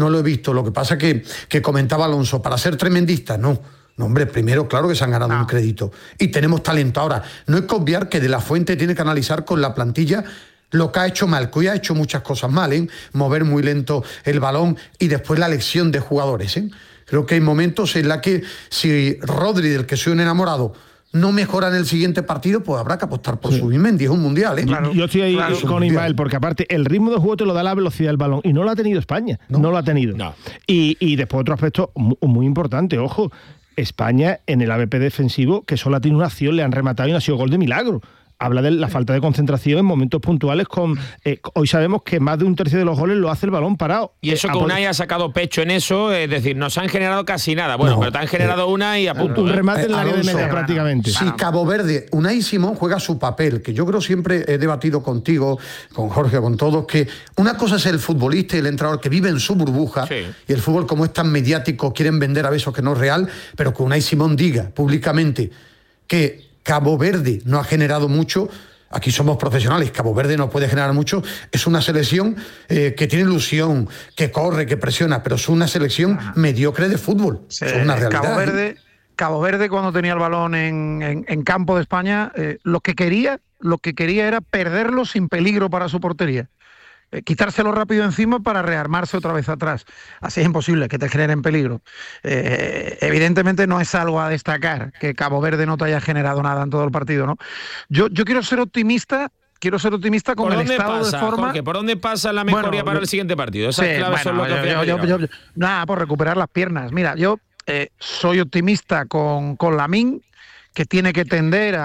Lo que pasa que comentaba Alonso, para ser tremendista, no, hombre, primero, claro que se han ganado un crédito. Y tenemos talento. Ahora, no hay que obviar que De La Fuente tiene que analizar con la plantilla lo que ha hecho mal, que hoy ha hecho muchas cosas mal, mover muy lento el balón y después la elección de jugadores. Creo que hay momentos en los que si Rodri, del que soy un enamorado, no mejora en el siguiente partido, pues habrá que apostar por Zubimendi, es un mundial. Claro, yo estoy ahí con Ismael, porque aparte el ritmo de juego te lo da la velocidad del balón y no lo ha tenido España, no lo ha tenido. No. Y después otro aspecto muy importante, ojo, España en el ABP defensivo, que solo ha tenido una acción, le han rematado y no ha sido gol de milagro. Habla de la falta de concentración en momentos puntuales. Hoy sabemos que más de un tercio de los goles lo hace el balón parado. Y eso que Unai ha sacado pecho en eso, es decir, no se han generado casi nada. Bueno, pero te han generado una y a punto. Un remate en el área de media prácticamente. Si Cabo Verde, Unai Simón juega su papel, que yo creo siempre he debatido contigo, con Jorge, con todos, que una cosa es el futbolista y el entrenador que vive en su burbuja, y el fútbol como es tan mediático, quieren vender a besos que no es real, pero que Unai Simón diga públicamente que Cabo Verde no ha generado mucho. Aquí somos profesionales, Cabo Verde no puede generar mucho. Es una selección que tiene ilusión, que corre, que presiona, pero es una selección mediocre de fútbol. Es una realidad. Cabo Verde cuando tenía el balón en campo de España, lo que quería era perderlo sin peligro para su portería. Quitárselo rápido encima para rearmarse otra vez atrás. Así es imposible que te generen peligro. Evidentemente no es algo a destacar que Cabo Verde no te haya generado nada en todo el partido, ¿no? Yo quiero ser optimista con el estado de forma. Jorge, ¿por dónde pasa la mejoría para el siguiente partido? Esas claves son lo que nada, por recuperar las piernas. Mira, yo soy optimista con Lamine, que tiene que tender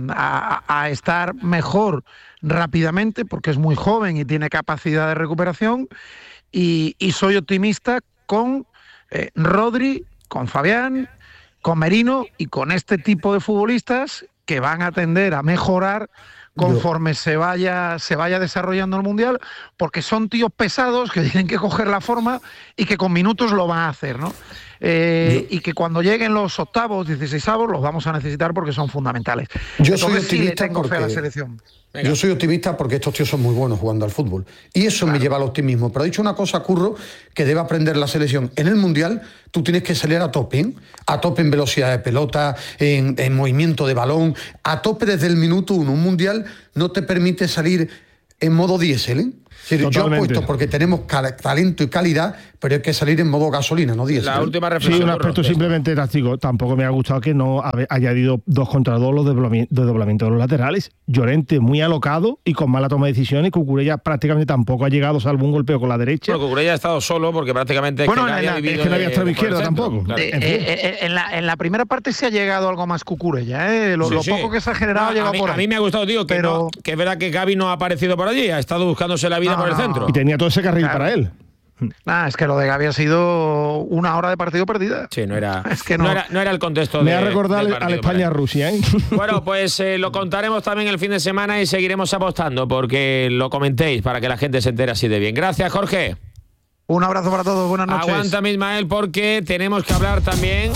a estar mejor rápidamente porque es muy joven y tiene capacidad de recuperación, y soy optimista con Rodri, con Fabián, con Merino y con este tipo de futbolistas que van a tender a mejorar conforme se vaya desarrollando el Mundial, porque son tíos pesados que tienen que coger la forma y que con minutos lo van a hacer, ¿no? Y que cuando lleguen los octavos, 16avos, los vamos a necesitar porque son fundamentales. Yo Entonces, soy optimista sí le tengo fe a la porque selección. Venga. Yo soy optimista porque estos tíos son muy buenos jugando al fútbol. Y eso me lleva al optimismo. Pero ha dicho una cosa, Curro, que debe aprender la selección. En el Mundial tú tienes que salir a tope en velocidad de pelota, en movimiento de balón, a tope desde el minuto 1. Un Mundial no te permite salir en modo diésel, ¿eh? Sí, yo apuesto porque tenemos talento y calidad, pero hay que salir en modo gasolina, no diésel. La última reflexión. Sí, un aspecto simplemente táctico. Tampoco me ha gustado que no haya habido 2 contra 2 los desdoblamientos de los laterales. Llorente muy alocado y con mala toma de decisiones. Cucurella prácticamente tampoco ha llegado, salvo un golpeo con la derecha. Bueno, Cucurella ha estado solo porque prácticamente no había extremo izquierda tampoco. Claro. En la primera parte se ha llegado algo más Cucurella, lo poco que se ha generado ha llegado por ahí. A mí me ha gustado, tío, que es verdad que Gavi no ha aparecido por allí, ha estado buscándose la vida por el centro. Y tenía todo ese carril para él. Es que lo de Gavi ha sido 1 hora de partido perdida. Sí, no era el contexto. Me ha recordado al España-Rusia, ¿eh? Bueno, pues lo contaremos también el fin de semana y seguiremos apostando porque lo comentéis para que la gente se entere así de bien. Gracias, Jorge. Un abrazo para todos, buenas noches. Aguántame, Ismael, porque tenemos que hablar también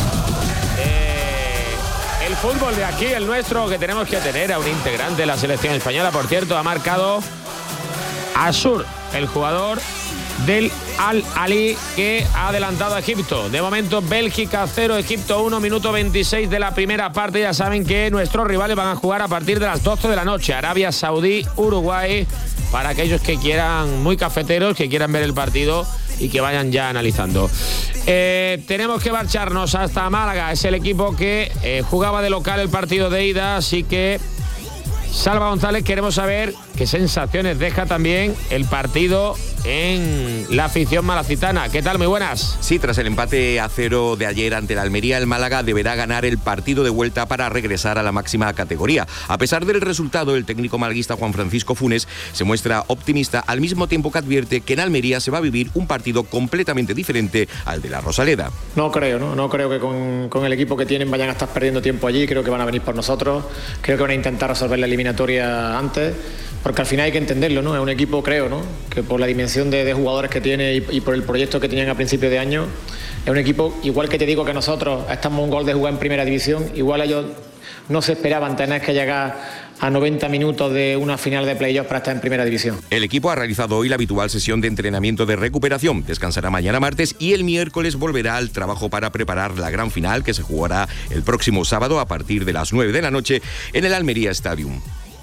el fútbol de aquí, el nuestro, que tenemos que tener a un integrante de la selección española. Por cierto, ha marcado Asur, el jugador del Al-Ali, que ha adelantado a Egipto. De momento, Bélgica 0, Egipto 1, minuto 26 de la primera parte. Ya saben que nuestros rivales van a jugar a partir de las 12 de la noche. Arabia Saudí, Uruguay, para aquellos que quieran, muy cafeteros, que quieran ver el partido y que vayan ya analizando. Tenemos que marcharnos hasta Málaga. Es el equipo que jugaba de local el partido de ida, así que Salva González, queremos saber qué sensaciones deja también el partido en la afición malacitana. ¿Qué tal? Muy buenas. Sí, tras el empate a 0 de ayer ante el Almería, el Málaga deberá ganar el partido de vuelta para regresar a la máxima categoría. A pesar del resultado, el técnico malaguista Juan Francisco Funes se muestra optimista, al mismo tiempo que advierte que en Almería se va a vivir un partido completamente diferente al de la Rosaleda. No creo que con el equipo que tienen vayan a estar perdiendo tiempo allí. Creo que van a venir por nosotros. Creo que van a intentar resolver la eliminatoria antes, porque al final hay que entenderlo, ¿no? Es un equipo, creo, ¿no?, que por la dimensión de jugadores que tiene y por el proyecto que tenían a principio de año, es un equipo, igual que te digo que nosotros estamos a un gol de jugar en primera división, igual ellos no se esperaban tener que llegar a 90 minutos de una final de playoff para estar en primera división. El equipo ha realizado hoy la habitual sesión de entrenamiento de recuperación. Descansará mañana martes y el miércoles volverá al trabajo para preparar la gran final que se jugará el próximo sábado a partir de las 9 de la noche en el Almería Stadium.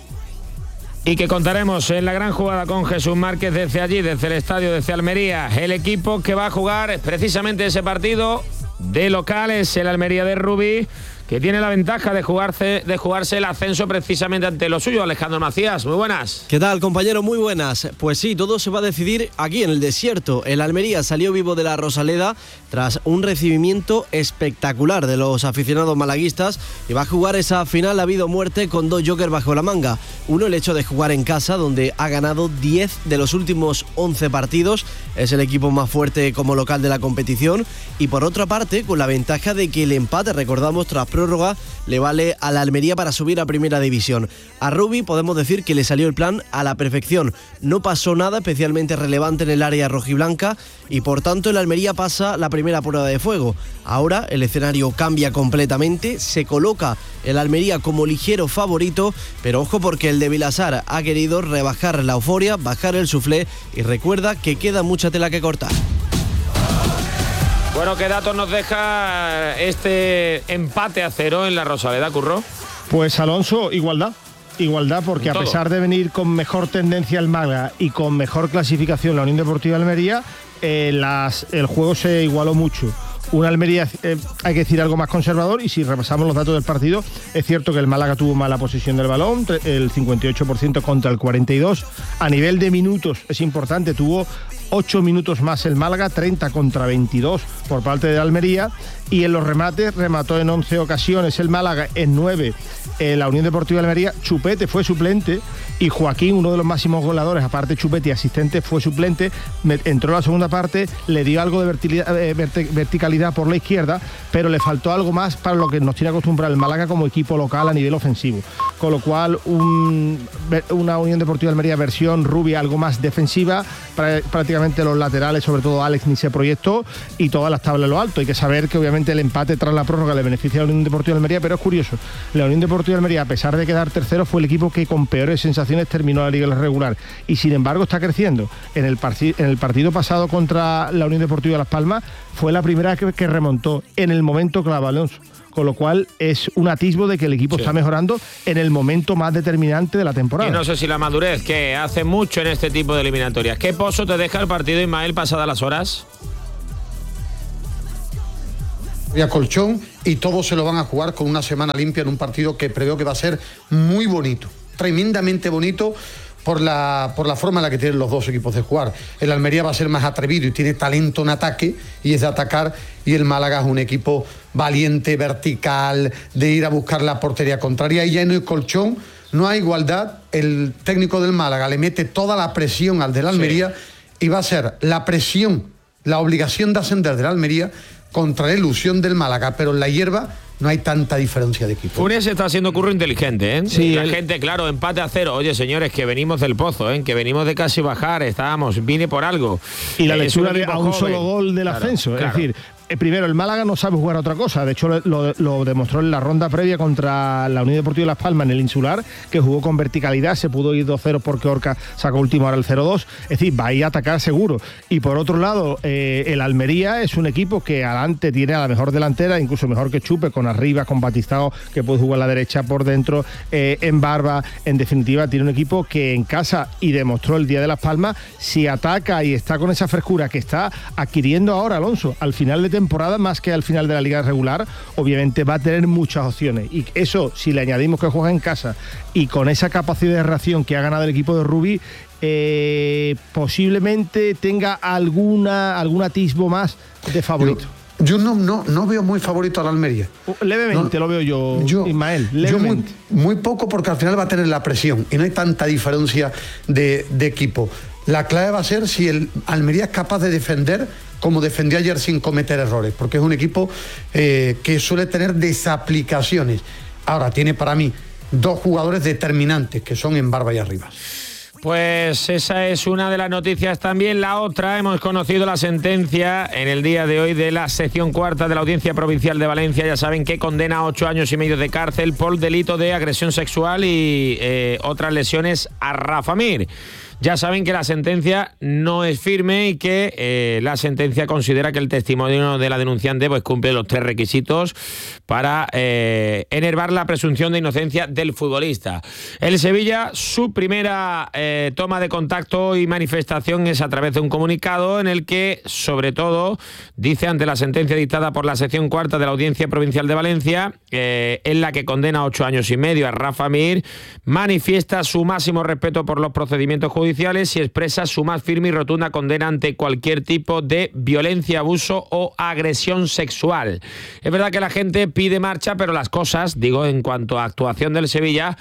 Y que contaremos en la gran jugada con Jesús Márquez desde allí, desde el estadio de Almería. El equipo que va a jugar precisamente ese partido de local es el Almería de Rubí, que tiene la ventaja de jugarse el ascenso precisamente ante lo suyo. Alejandro Macías, muy buenas. ¿Qué tal, compañero? Muy buenas. Pues sí, todo se va a decidir aquí en el desierto. El Almería salió vivo de la Rosaleda tras un recibimiento espectacular de los aficionados malaguistas y va a jugar esa final a vida o muerte con 2 jokers bajo la manga. Uno, el hecho de jugar en casa, donde ha ganado 10 de los últimos 11 partidos. Es el equipo más fuerte como local de la competición. Y por otra parte, con la ventaja de que el empate, recordamos, tras prórroga, le vale a la Almería para subir a primera división. A Rubí podemos decir que le salió el plan a la perfección. No pasó nada especialmente relevante en el área rojiblanca y por tanto el Almería pasa la primera prueba de fuego. Ahora el escenario cambia completamente, se coloca el Almería como ligero favorito, pero ojo porque el de Vilasar ha querido rebajar la euforia, bajar el suflé y recuerda que queda mucha tela que cortar. Bueno, ¿qué datos nos deja este empate a 0 en la Rosaleda, Curro? Pues Alonso, igualdad porque a pesar de venir con mejor tendencia el Málaga y con mejor clasificación la Unión Deportiva de Almería, el juego se igualó mucho. Una Almería, hay que decir, algo más conservador, y si repasamos los datos del partido, es cierto que el Málaga tuvo mala posesión del balón, el 58% contra el 42%. A nivel de minutos, es importante, tuvo 8 minutos más el Málaga, 30 contra 22 por parte de Almería, y en los remates remató en 11 ocasiones el Málaga, en 9 la Unión Deportiva de Almería. Chupete fue suplente y Joaquín, uno de los máximos goleadores, aparte Chupete y asistente, fue suplente, entró en la segunda parte, le dio algo de verticalidad por la izquierda, pero le faltó algo más para lo que nos tiene acostumbrado el Málaga como equipo local a nivel ofensivo, con lo cual una Unión Deportiva de Almería versión Rubia, algo más defensiva, prácticamente los laterales, sobre todo Alex, ni se proyectó, y todas las tablas en lo alto. Hay que saber que obviamente el empate tras la prórroga le beneficia a la Unión Deportiva de Almería, pero es curioso, la Unión Deportiva de Almería, a pesar de quedar tercero, fue el equipo que con peores sensaciones terminó la liga regular, y sin embargo está creciendo. En el partido pasado contra la Unión Deportiva de Las Palmas fue la primera que remontó en el momento clave, Alonso, con lo cual es un atisbo de que el equipo está mejorando en el momento más determinante de la temporada. Y no sé si la madurez, que hace mucho en este tipo de eliminatorias. ¿Qué pozo te deja el partido, Ismael, pasadas las horas? A colchón, y todos se lo van a jugar con una semana limpia en un partido que preveo que va a ser muy bonito, tremendamente bonito, por la forma en la que tienen los dos equipos de jugar. El Almería va a ser más atrevido y tiene talento en ataque y es de atacar, y el Málaga es un equipo valiente, vertical, de ir a buscar la portería contraria, y ya en el colchón no hay igualdad. El técnico del Málaga le mete toda la presión al del Almería, y va a ser la presión, la obligación de ascender del Almería contra la ilusión del Málaga, pero en la hierba no hay tanta diferencia de equipo. Funes está haciendo curro inteligente, ¿eh? Sí, la gente, claro, empate a 0. Oye, señores, que venimos del pozo, ¿eh? Que venimos de casi bajar, vine por algo. Y la lectura a un solo gol del ascenso, claro. Es decir, primero, el Málaga no sabe jugar a otra cosa. De hecho, lo demostró en la ronda previa contra la Unión Deportiva de Las Palmas en el Insular, que jugó con verticalidad, se pudo ir 2-0 porque Orca sacó último hora el 0-2. Es decir, va a ir a atacar seguro. Y por otro lado, el Almería es un equipo que adelante tiene a la mejor delantera, incluso mejor que Chupe, con Arribas, con Batistao, que puede jugar a la derecha por dentro, en Barba. En definitiva, tiene un equipo que en casa, y demostró el día de Las Palmas, si ataca y está con esa frescura que está adquiriendo ahora, Alonso, al final de temporada, más que al final de la liga regular, obviamente va a tener muchas opciones, y eso, si le añadimos que juega en casa y con esa capacidad de reacción que ha ganado el equipo de Rubi, posiblemente tenga algún atisbo más de favorito. Yo no veo muy favorito al Almería. Levemente lo veo yo, Ismael. Levemente. Yo muy poco, porque al final va a tener la presión y no hay tanta diferencia de equipo. La clave va a ser si el Almería es capaz de defender como defendió ayer sin cometer errores, porque es un equipo que suele tener desaplicaciones. Ahora tiene para mí dos jugadores determinantes, que son en Barba y Arribas. Pues esa es una de las noticias también. La otra, hemos conocido la sentencia en el día de hoy de la sección cuarta de la Audiencia Provincial de Valencia. Ya saben que condena a 8 años y medio de cárcel por delito de agresión sexual y otras lesiones a Rafa Mir. Ya saben que la sentencia no es firme y que la sentencia considera que el testimonio de la denunciante pues cumple los 3 requisitos para enervar la presunción de inocencia del futbolista. El Sevilla, su primera toma de contacto y manifestación es a través de un comunicado en el que, sobre todo, dice ante la sentencia dictada por la sección cuarta de la Audiencia Provincial de Valencia, en la que condena a 8 años y medio a Rafa Mir, manifiesta su máximo respeto por los procedimientos judiciales y expresa su más firme y rotunda condena ante cualquier tipo de violencia, abuso o agresión sexual. Es verdad que la gente pide marcha, pero las cosas, digo, en cuanto a actuación del Sevilla,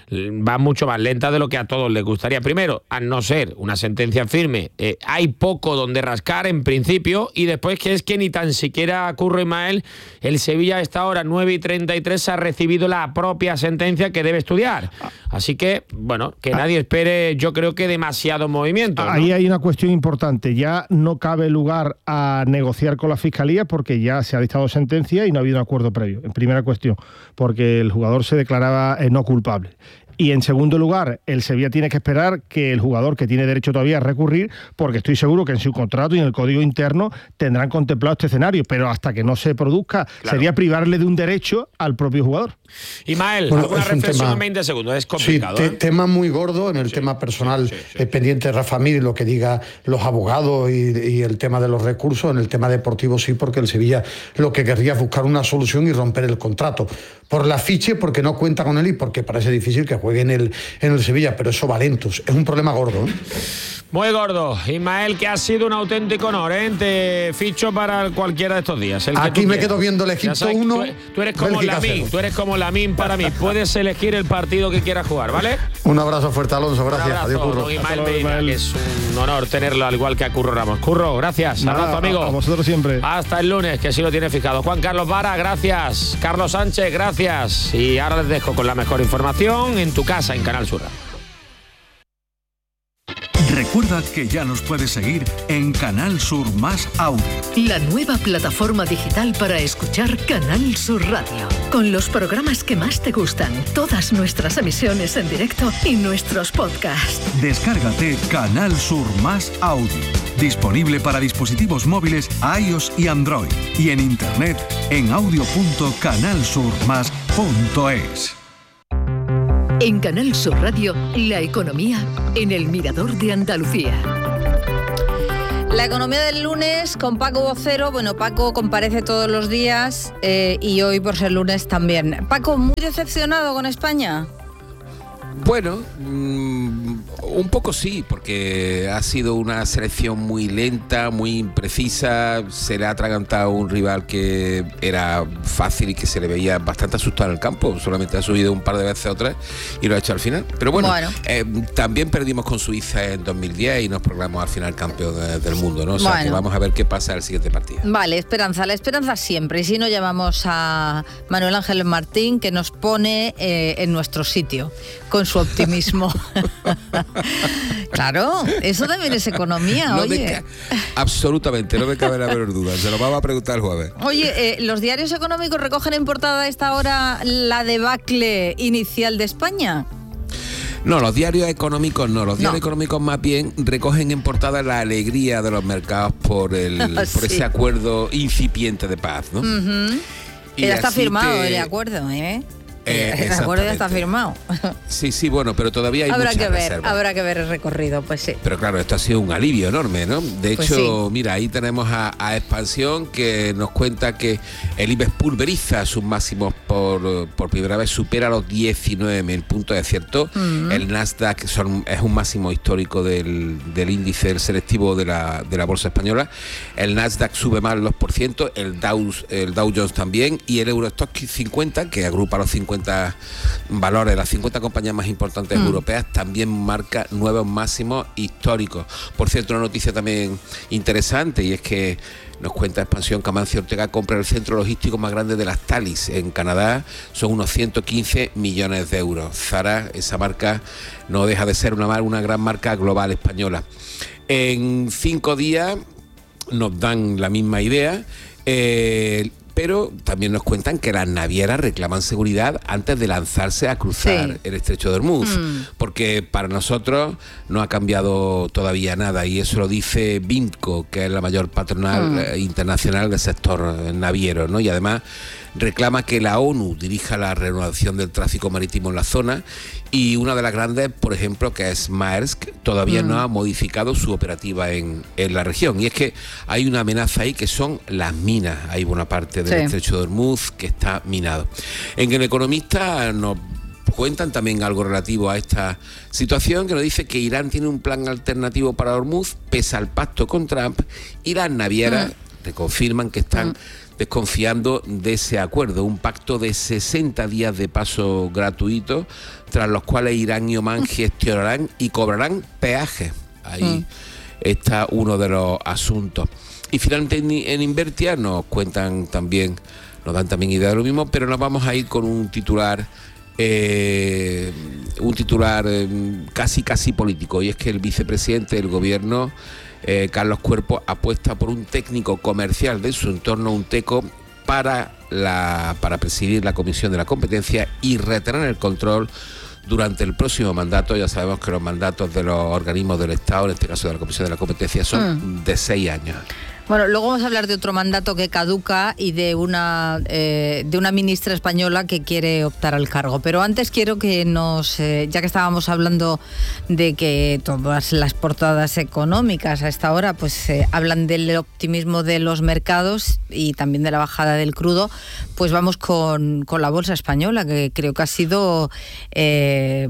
va mucho más lenta de lo que a todos les gustaría. Primero, al no ser una sentencia firme, hay poco donde rascar en principio, y después que es que ni tan siquiera Curro, Ismael, el Sevilla a esta hora 9:33 ha recibido la propia sentencia que debe estudiar. Así que, bueno, que nadie espere, yo creo que demasiado movimiento, ¿no? Ahí hay una cuestión importante. Ya no cabe lugar a negociar con la Fiscalía porque ya se ha dictado sentencia y no ha habido un acuerdo previo. En primera cuestión, porque el jugador se declaraba no culpable. Y en segundo lugar, el Sevilla tiene que esperar que el jugador, que tiene derecho todavía a recurrir, porque estoy seguro que en su contrato y en el código interno tendrán contemplado este escenario, pero hasta que no se produzca, claro, sería privarle de un derecho al propio jugador. Ismael, alguna reflexión en 20 segundos, es complicado. Sí, tema muy gordo en el tema personal, pendiente de Rafa Mir y lo que diga los abogados y el tema de los recursos. En el tema deportivo sí, porque el Sevilla lo que querría es buscar una solución y romper el contrato. Por la fiche, porque no cuenta con él y porque parece difícil que juegue en el Sevilla, pero eso va lentos. Es un problema gordo, ¿eh? Muy gordo. Ismael, que ha sido un auténtico honor, ¿eh? Te ficho para cualquiera de estos días. Aquí me quedo viendo el Egipto 1. Tú eres como Lamine, para mí. Puedes elegir el partido que quieras jugar, ¿vale? Un abrazo fuerte, Alonso. Gracias. Un abrazo, Adiós, Curro. don Ismael Medina, que es un honor tenerlo, al igual que a Curro Ramos. Curro, gracias. Nada, abrazo, amigo. A vosotros siempre. Hasta el lunes, que sí lo tiene fijado. Juan Carlos Vara, gracias. Carlos Sánchez, gracias. Y ahora les dejo con la mejor información en tu casa, en Canal Sur. Recuerda que ya nos puedes seguir en Canal Sur Más Audio. La nueva plataforma digital para escuchar Canal Sur Radio. Con los programas que más te gustan, todas nuestras emisiones en directo y nuestros podcasts. Descárgate Canal Sur Más Audio. Disponible para dispositivos móviles iOS y Android. Y en internet en audio.canalsurmas.es. En Canal Sur Radio, la economía en el Mirador de Andalucía. La economía del lunes con Paco Vocero. Bueno, Paco comparece todos los días y hoy, por ser lunes, también. Paco, ¿muy decepcionado con España? Bueno, un poco sí, porque ha sido una selección muy lenta, muy imprecisa. Se le ha atragantado un rival que era fácil y que se le veía bastante asustado en el campo. Solamente ha subido un par de veces o tres y lo ha hecho al final. Pero bueno. También perdimos con Suiza en 2010 y nos proclamamos al final campeón del mundo, ¿no? O sea, que vamos a ver qué pasa en el siguiente partido. Vale, esperanza, la esperanza siempre. Y si no, llamamos a Manuel Ángel Martín, que nos pone en nuestro sitio con su optimismo. Claro, eso también es economía, oye. Absolutamente, no me cabe la menor duda. Se lo vamos a preguntar el jueves. Oye, ¿los diarios económicos recogen en portada a esta hora la debacle inicial de España? No, los diarios económicos no. Los diarios económicos más bien recogen en portada la alegría de los mercados por ese acuerdo incipiente de paz, ¿no? Y ya está firmado el acuerdo, ¿eh? El acuerdo ya está firmado. Sí, bueno, pero todavía hay muchas reservas. Habrá que ver el recorrido, pues sí. Pero claro, esto ha sido un alivio enorme, ¿no? De hecho, pues sí. Mira, ahí tenemos a Expansión, que nos cuenta que el IBEX pulveriza sus máximos por primera vez, supera los 19.000 puntos, es cierto. El Nasdaq es un máximo histórico del índice del selectivo de la bolsa española. El Nasdaq sube más del 2%, el Dow Jones también, y el Eurostoxx 50, que agrupa los 50 valores, las 50 compañías más importantes europeas, también marca nuevos máximos históricos. Por cierto, una noticia también interesante, y es que nos cuenta Expansión que Amancio Ortega compra el centro logístico más grande de las Thalys en Canadá. Son unos 115 millones de euros. Zara, esa marca, no deja de ser una gran marca global española. En 5 días nos dan la misma idea, pero también nos cuentan que las navieras reclaman seguridad antes de lanzarse a cruzar el estrecho de Hormuz, porque para nosotros no ha cambiado todavía nada, y eso lo dice BIMCO, que es la mayor patronal internacional del sector naviero, ¿no? Y además reclama que la ONU dirija la reanudación del tráfico marítimo en la zona, y una de las grandes, por ejemplo, que es Maersk, todavía no ha modificado su operativa en la región. Y es que hay una amenaza ahí, que son las minas. Hay buena parte del estrecho de Hormuz que está minado. En El Economista nos cuentan también algo relativo a esta situación, que nos dice que Irán tiene un plan alternativo para Hormuz pese al pacto con Trump, y las navieras te confirman que están desconfiando de ese acuerdo, un pacto de 60 días de paso gratuito, tras los cuales Irán y Omán gestionarán y cobrarán peajes. Ahí está uno de los asuntos. Y finalmente en Invertia nos cuentan también, nos dan también idea de lo mismo, pero nos vamos a ir con un titular casi político, y es que el vicepresidente del gobierno, Carlos Cuerpo, apuesta por un técnico comercial de su entorno, un TECO, para presidir la Comisión de la Competencia y retener el control durante el próximo mandato. Ya sabemos que los mandatos de los organismos del Estado, en este caso de la Comisión de la Competencia, son de 6 años. Bueno, luego vamos a hablar de otro mandato que caduca y de una ministra española que quiere optar al cargo. Pero antes quiero que ya que estábamos hablando de que todas las portadas económicas a esta hora pues hablan del optimismo de los mercados y también de la bajada del crudo, pues vamos con la bolsa española, que creo que ha sido el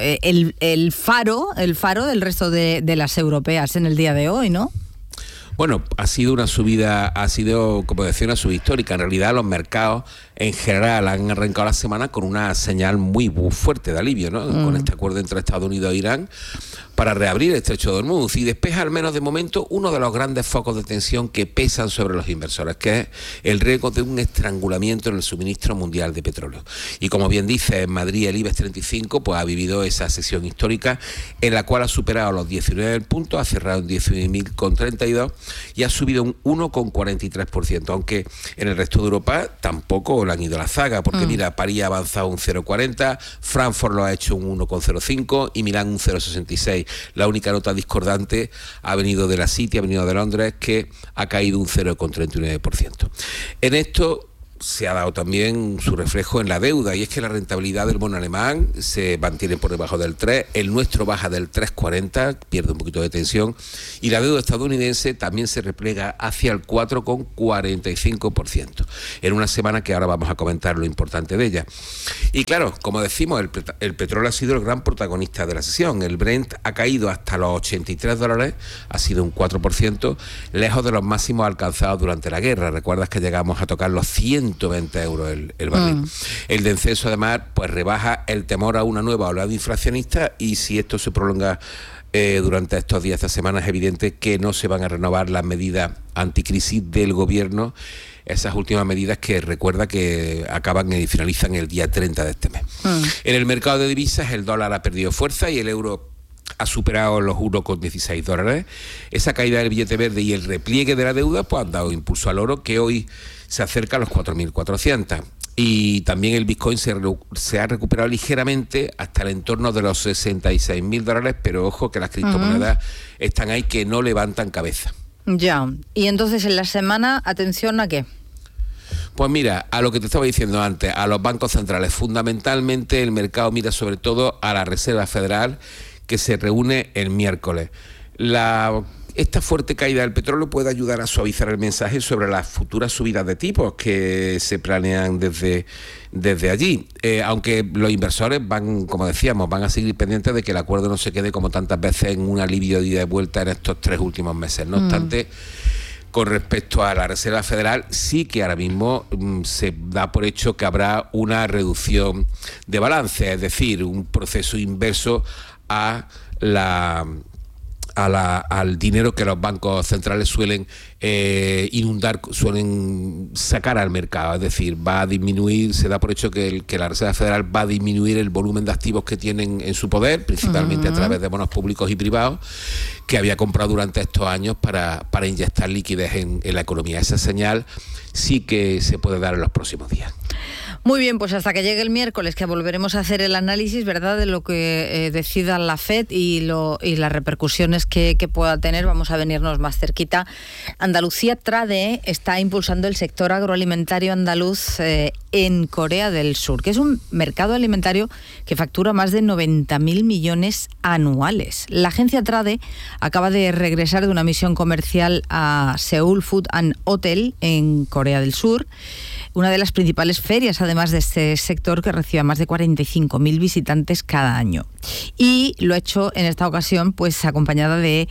faro del resto de las europeas en el día de hoy, ¿no? Bueno, ha sido una subida histórica. En realidad los mercados en general han arrancado la semana con una señal muy fuerte de alivio, ¿no? Con este acuerdo entre Estados Unidos e Irán para reabrir el estrecho de Hormuz y despeja al menos de momento uno de los grandes focos de tensión que pesan sobre los inversores, que es el riesgo de un estrangulamiento en el suministro mundial de petróleo. Y como bien dice, en Madrid el IBEX 35 pues ha vivido esa sesión histórica en la cual ha superado los 19 puntos, ha cerrado en 19.032 y ha subido un 1,43%, aunque en el resto de Europa tampoco le han ido la zaga, porque mira, París ha avanzado un 0,40, Frankfurt lo ha hecho un 1,05 y Milán un 0,66. La única nota discordante ha venido de la City, ha venido de Londres, que ha caído un 0,39%. En esto se ha dado también su reflejo en la deuda, y es que la rentabilidad del bono alemán se mantiene por debajo del 3, el nuestro baja del 3,40, pierde un poquito de tensión, y la deuda estadounidense también se replega hacia el 4,45%, en una semana que ahora vamos a comentar lo importante de ella. Y claro, como decimos, el petróleo ha sido el gran protagonista de la sesión. El Brent ha caído hasta los $83, ha sido un 4%, lejos de los máximos alcanzados durante la guerra. Recuerdas que llegamos a tocar los 120 euros el barril. El descenso además pues rebaja el temor a una nueva oleada inflacionista, y si esto se prolonga durante estos días, estas semanas, es evidente que no se van a renovar las medidas anticrisis del gobierno, esas últimas medidas que recuerda que acaban y finalizan el día 30 de este mes. En el mercado de divisas el dólar ha perdido fuerza y el euro ha superado los $1,16. Esa caída del billete verde y el repliegue de la deuda pues han dado impulso al oro, que hoy se acerca a los 4.400. Y también el Bitcoin se ha recuperado ligeramente hasta el entorno de los $66.000, pero ojo que las criptomonedas están ahí que no levantan cabeza. Ya, y entonces en la semana, atención ¿a qué? Pues mira, a lo que te estaba diciendo antes, a los bancos centrales. Fundamentalmente el mercado mira sobre todo a la Reserva Federal, que se reúne el miércoles. Esta fuerte caída del petróleo puede ayudar a suavizar el mensaje sobre las futuras subidas de tipos que se planean desde allí, aunque los inversores van a seguir pendientes de que el acuerdo no se quede como tantas veces en un alivio de ida y vuelta en estos 3 últimos meses. No obstante, con respecto a la Reserva Federal, sí que ahora mismo se da por hecho que habrá una reducción de balance, es decir, un proceso inverso al dinero que los bancos centrales suelen suelen sacar al mercado. Es decir, va a disminuir, se da por hecho que la Reserva Federal va a disminuir el volumen de activos que tienen en su poder, principalmente a través de bonos públicos y privados, que había comprado durante estos años para inyectar liquidez en la economía. Esa señal sí que se puede dar en los próximos días. Muy bien, pues hasta que llegue el miércoles, que volveremos a hacer el análisis, ¿verdad?, de lo que decida la FED y las repercusiones que pueda tener. Vamos a venirnos más cerquita. Andalucía Trade está impulsando el sector agroalimentario andaluz en Corea del Sur, que es un mercado alimentario que factura más de 90.000 millones anuales. La agencia Trade acaba de regresar de una misión comercial a Seoul Food and Hotel en Corea del Sur, una de las principales ferias, además de este sector, que recibe a más de 45.000 visitantes cada año. Y lo ha hecho en esta ocasión, pues acompañada de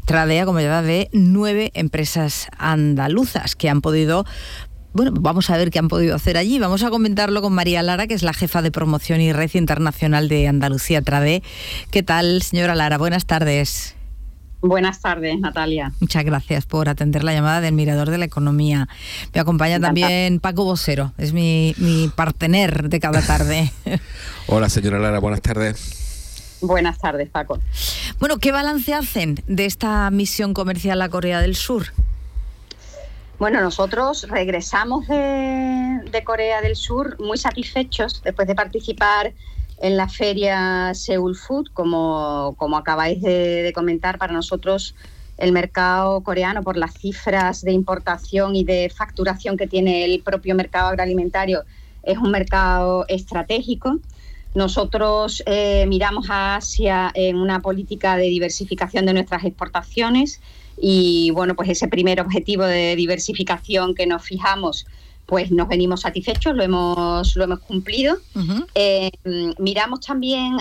9 empresas andaluzas que han podido... Bueno, vamos a ver qué han podido hacer allí. Vamos a comentarlo con María Lara, que es la jefa de promoción y red internacional de Andalucía Trade. ¿Qué tal, señora Lara? Buenas tardes. Buenas tardes, Natalia. Muchas gracias por atender la llamada del Mirador de la Economía. Me acompaña también Paco Vocero, es mi partener de cada tarde. Hola, señora Lara, buenas tardes. Buenas tardes, Paco. Bueno, ¿qué balance hacen de esta misión comercial a Corea del Sur? Bueno, nosotros regresamos de Corea del Sur muy satisfechos después de participar en la feria Seoul Food. Como acabáis de comentar, para nosotros el mercado coreano, por las cifras de importación y de facturación que tiene el propio mercado agroalimentario, es un mercado estratégico. Nosotros miramos a Asia en una política de diversificación de nuestras exportaciones y bueno, pues ese primer objetivo de diversificación que nos fijamos, pues nos venimos satisfechos, lo hemos cumplido. Uh-huh. Miramos también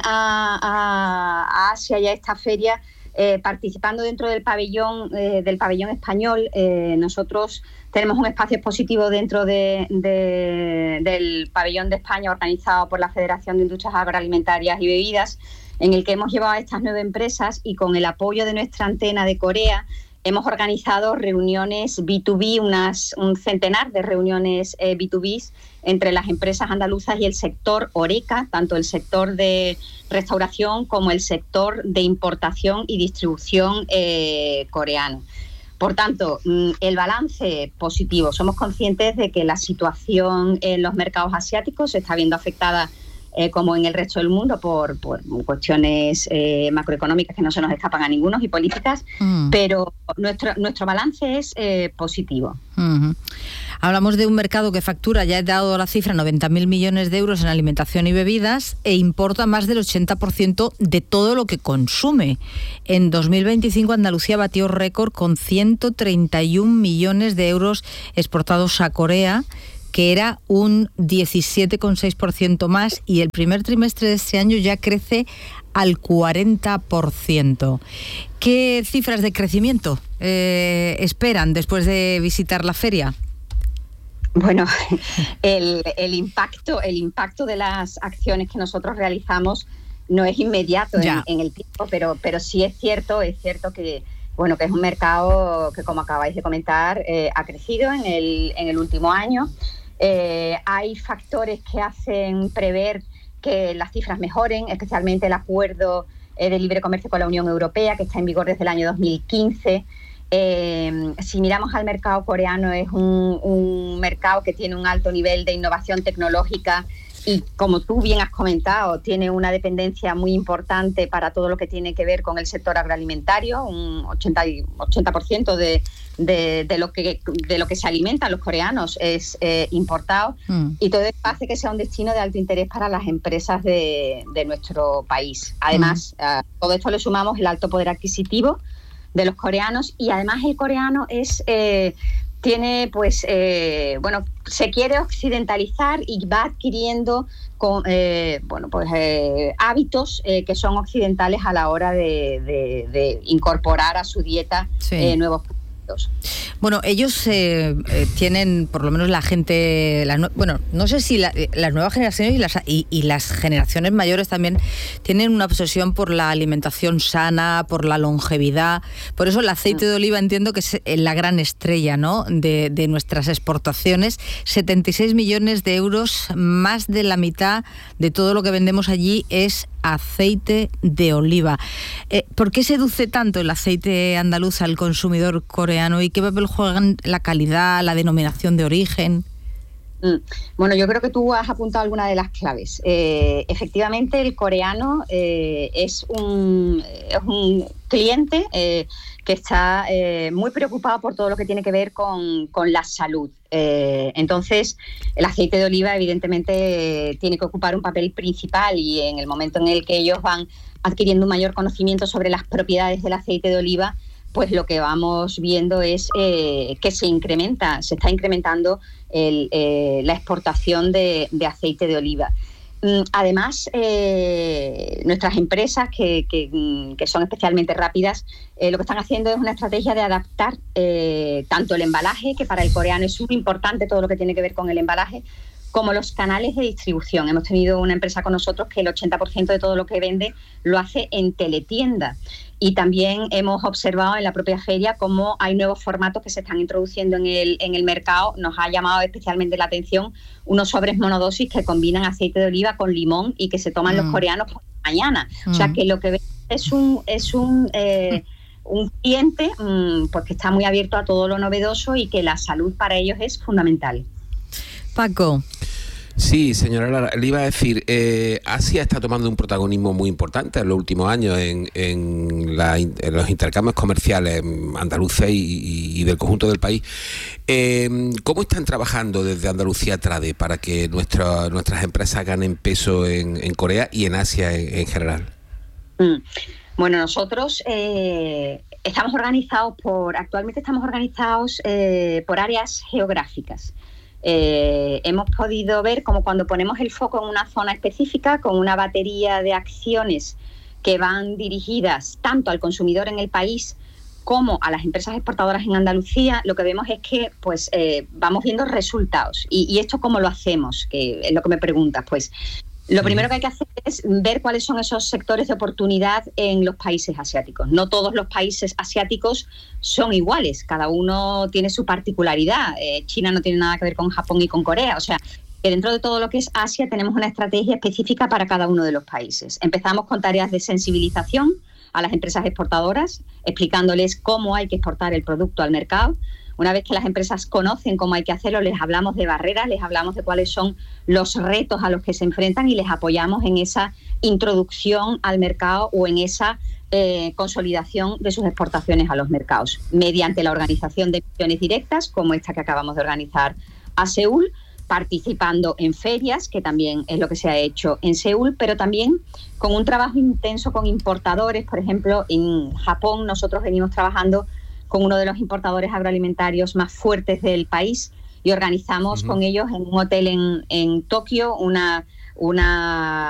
a Asia y a esta feria participando dentro del pabellón español. Nosotros tenemos un espacio expositivo dentro del pabellón de España organizado por la Federación de Industrias Agroalimentarias y Bebidas, en el que hemos llevado a estas 9 empresas y con el apoyo de nuestra antena de Corea hemos organizado reuniones B2B, un centenar de reuniones B2B entre las empresas andaluzas y el sector HoReCa, tanto el sector de restauración como el sector de importación y distribución coreano. Por tanto, el balance positivo. Somos conscientes de que la situación en los mercados asiáticos se está viendo afectada como en el resto del mundo por cuestiones macroeconómicas que no se nos escapan a ninguno y políticas, pero nuestro balance es positivo. Uh-huh. Hablamos de un mercado que factura, ya he dado la cifra, 90.000 millones de euros en alimentación y bebidas e importa más del 80% de todo lo que consume. En 2025 Andalucía batió récord con 131 millones de euros exportados a Corea, que era un 17,6% más, y el primer trimestre de este año ya crece al 40%. ¿Qué cifras de crecimiento esperan después de visitar la feria? Bueno, el impacto de las acciones que nosotros realizamos no es inmediato en el tiempo, pero sí es cierto que bueno, que es un mercado que, como acabáis de comentar, ha crecido en el último año. Hay factores que hacen prever que las cifras mejoren, especialmente el acuerdo de libre comercio con la Unión Europea, que está en vigor desde el año 2015. Si miramos al mercado coreano, es un mercado que tiene un alto nivel de innovación tecnológica y, como tú bien has comentado, tiene una dependencia muy importante para todo lo que tiene que ver con el sector agroalimentario. Un 80% de lo que se alimentan los coreanos es importado, y todo esto hace que sea un destino de alto interés para las empresas de nuestro país. Además, a todo esto le sumamos el alto poder adquisitivo de los coreanos, y además el coreano tiene se quiere occidentalizar y va adquiriendo hábitos que son occidentales a la hora de incorporar a su dieta nuevos productos. Bueno, ellos tienen, por lo menos la gente, no sé si las nuevas generaciones y las generaciones mayores también tienen una obsesión por la alimentación sana, por la longevidad. Por eso el aceite de oliva entiendo que es la gran estrella, ¿no?, de nuestras exportaciones. 76 millones de euros, más de la mitad de todo lo que vendemos allí es aceite de oliva. ¿Por qué seduce tanto el aceite andaluz al consumidor coreano y qué papel juegan la calidad, la denominación de origen? Bueno, yo creo que tú has apuntado alguna de las claves. Efectivamente, el coreano es un cliente que está muy preocupado por todo lo que tiene que ver con la salud. Entonces, el aceite de oliva evidentemente tiene que ocupar un papel principal, y en el momento en el que ellos van adquiriendo un mayor conocimiento sobre las propiedades del aceite de oliva, pues lo que vamos viendo es que se está incrementando la exportación de aceite de oliva. Además, nuestras empresas, que son especialmente rápidas, lo que están haciendo es una estrategia de adaptar tanto el embalaje, que para el coreano es muy importante todo lo que tiene que ver con el embalaje, como los canales de distribución. Hemos tenido una empresa con nosotros que el 80% de todo lo que vende lo hace en teletienda. Y también hemos observado en la propia feria cómo hay nuevos formatos que se están introduciendo en el mercado. Nos ha llamado especialmente la atención unos sobres monodosis que combinan aceite de oliva con limón y que se toman los coreanos por la mañana. O sea que lo que ven es un cliente pues que está muy abierto a todo lo novedoso y que la salud para ellos es fundamental. Paco. Sí, señora Lara, le iba a decir, Asia está tomando un protagonismo muy importante en los últimos años en los intercambios comerciales andaluces y del conjunto del país. ¿Cómo están trabajando desde Andalucía Trade para que nuestras empresas ganen peso en Corea y en Asia en general? Bueno, nosotros actualmente estamos organizados por áreas geográficas. Hemos podido ver como cuando ponemos el foco en una zona específica con una batería de acciones que van dirigidas tanto al consumidor en el país como a las empresas exportadoras en Andalucía, lo que vemos es que vamos viendo resultados. ¿Y esto cómo lo hacemos? Que es lo que me preguntas. Pues lo primero que hay que hacer es ver cuáles son esos sectores de oportunidad en los países asiáticos. No todos los países asiáticos son iguales, cada uno tiene su particularidad. China no tiene nada que ver con Japón y con Corea, o sea, que dentro de todo lo que es Asia tenemos una estrategia específica para cada uno de los países. Empezamos con tareas de sensibilización a las empresas exportadoras, explicándoles cómo hay que exportar el producto al mercado. Una vez que las empresas conocen cómo hay que hacerlo, les hablamos de barreras, les hablamos de cuáles son los retos a los que se enfrentan y les apoyamos en esa introducción al mercado o en esa consolidación de sus exportaciones a los mercados, mediante la organización de misiones directas, como esta que acabamos de organizar a Seúl, participando en ferias, que también es lo que se ha hecho en Seúl, pero también con un trabajo intenso con importadores. Por ejemplo, en Japón nosotros venimos trabajando con uno de los importadores agroalimentarios más fuertes del país y organizamos con ellos en un hotel en Tokio una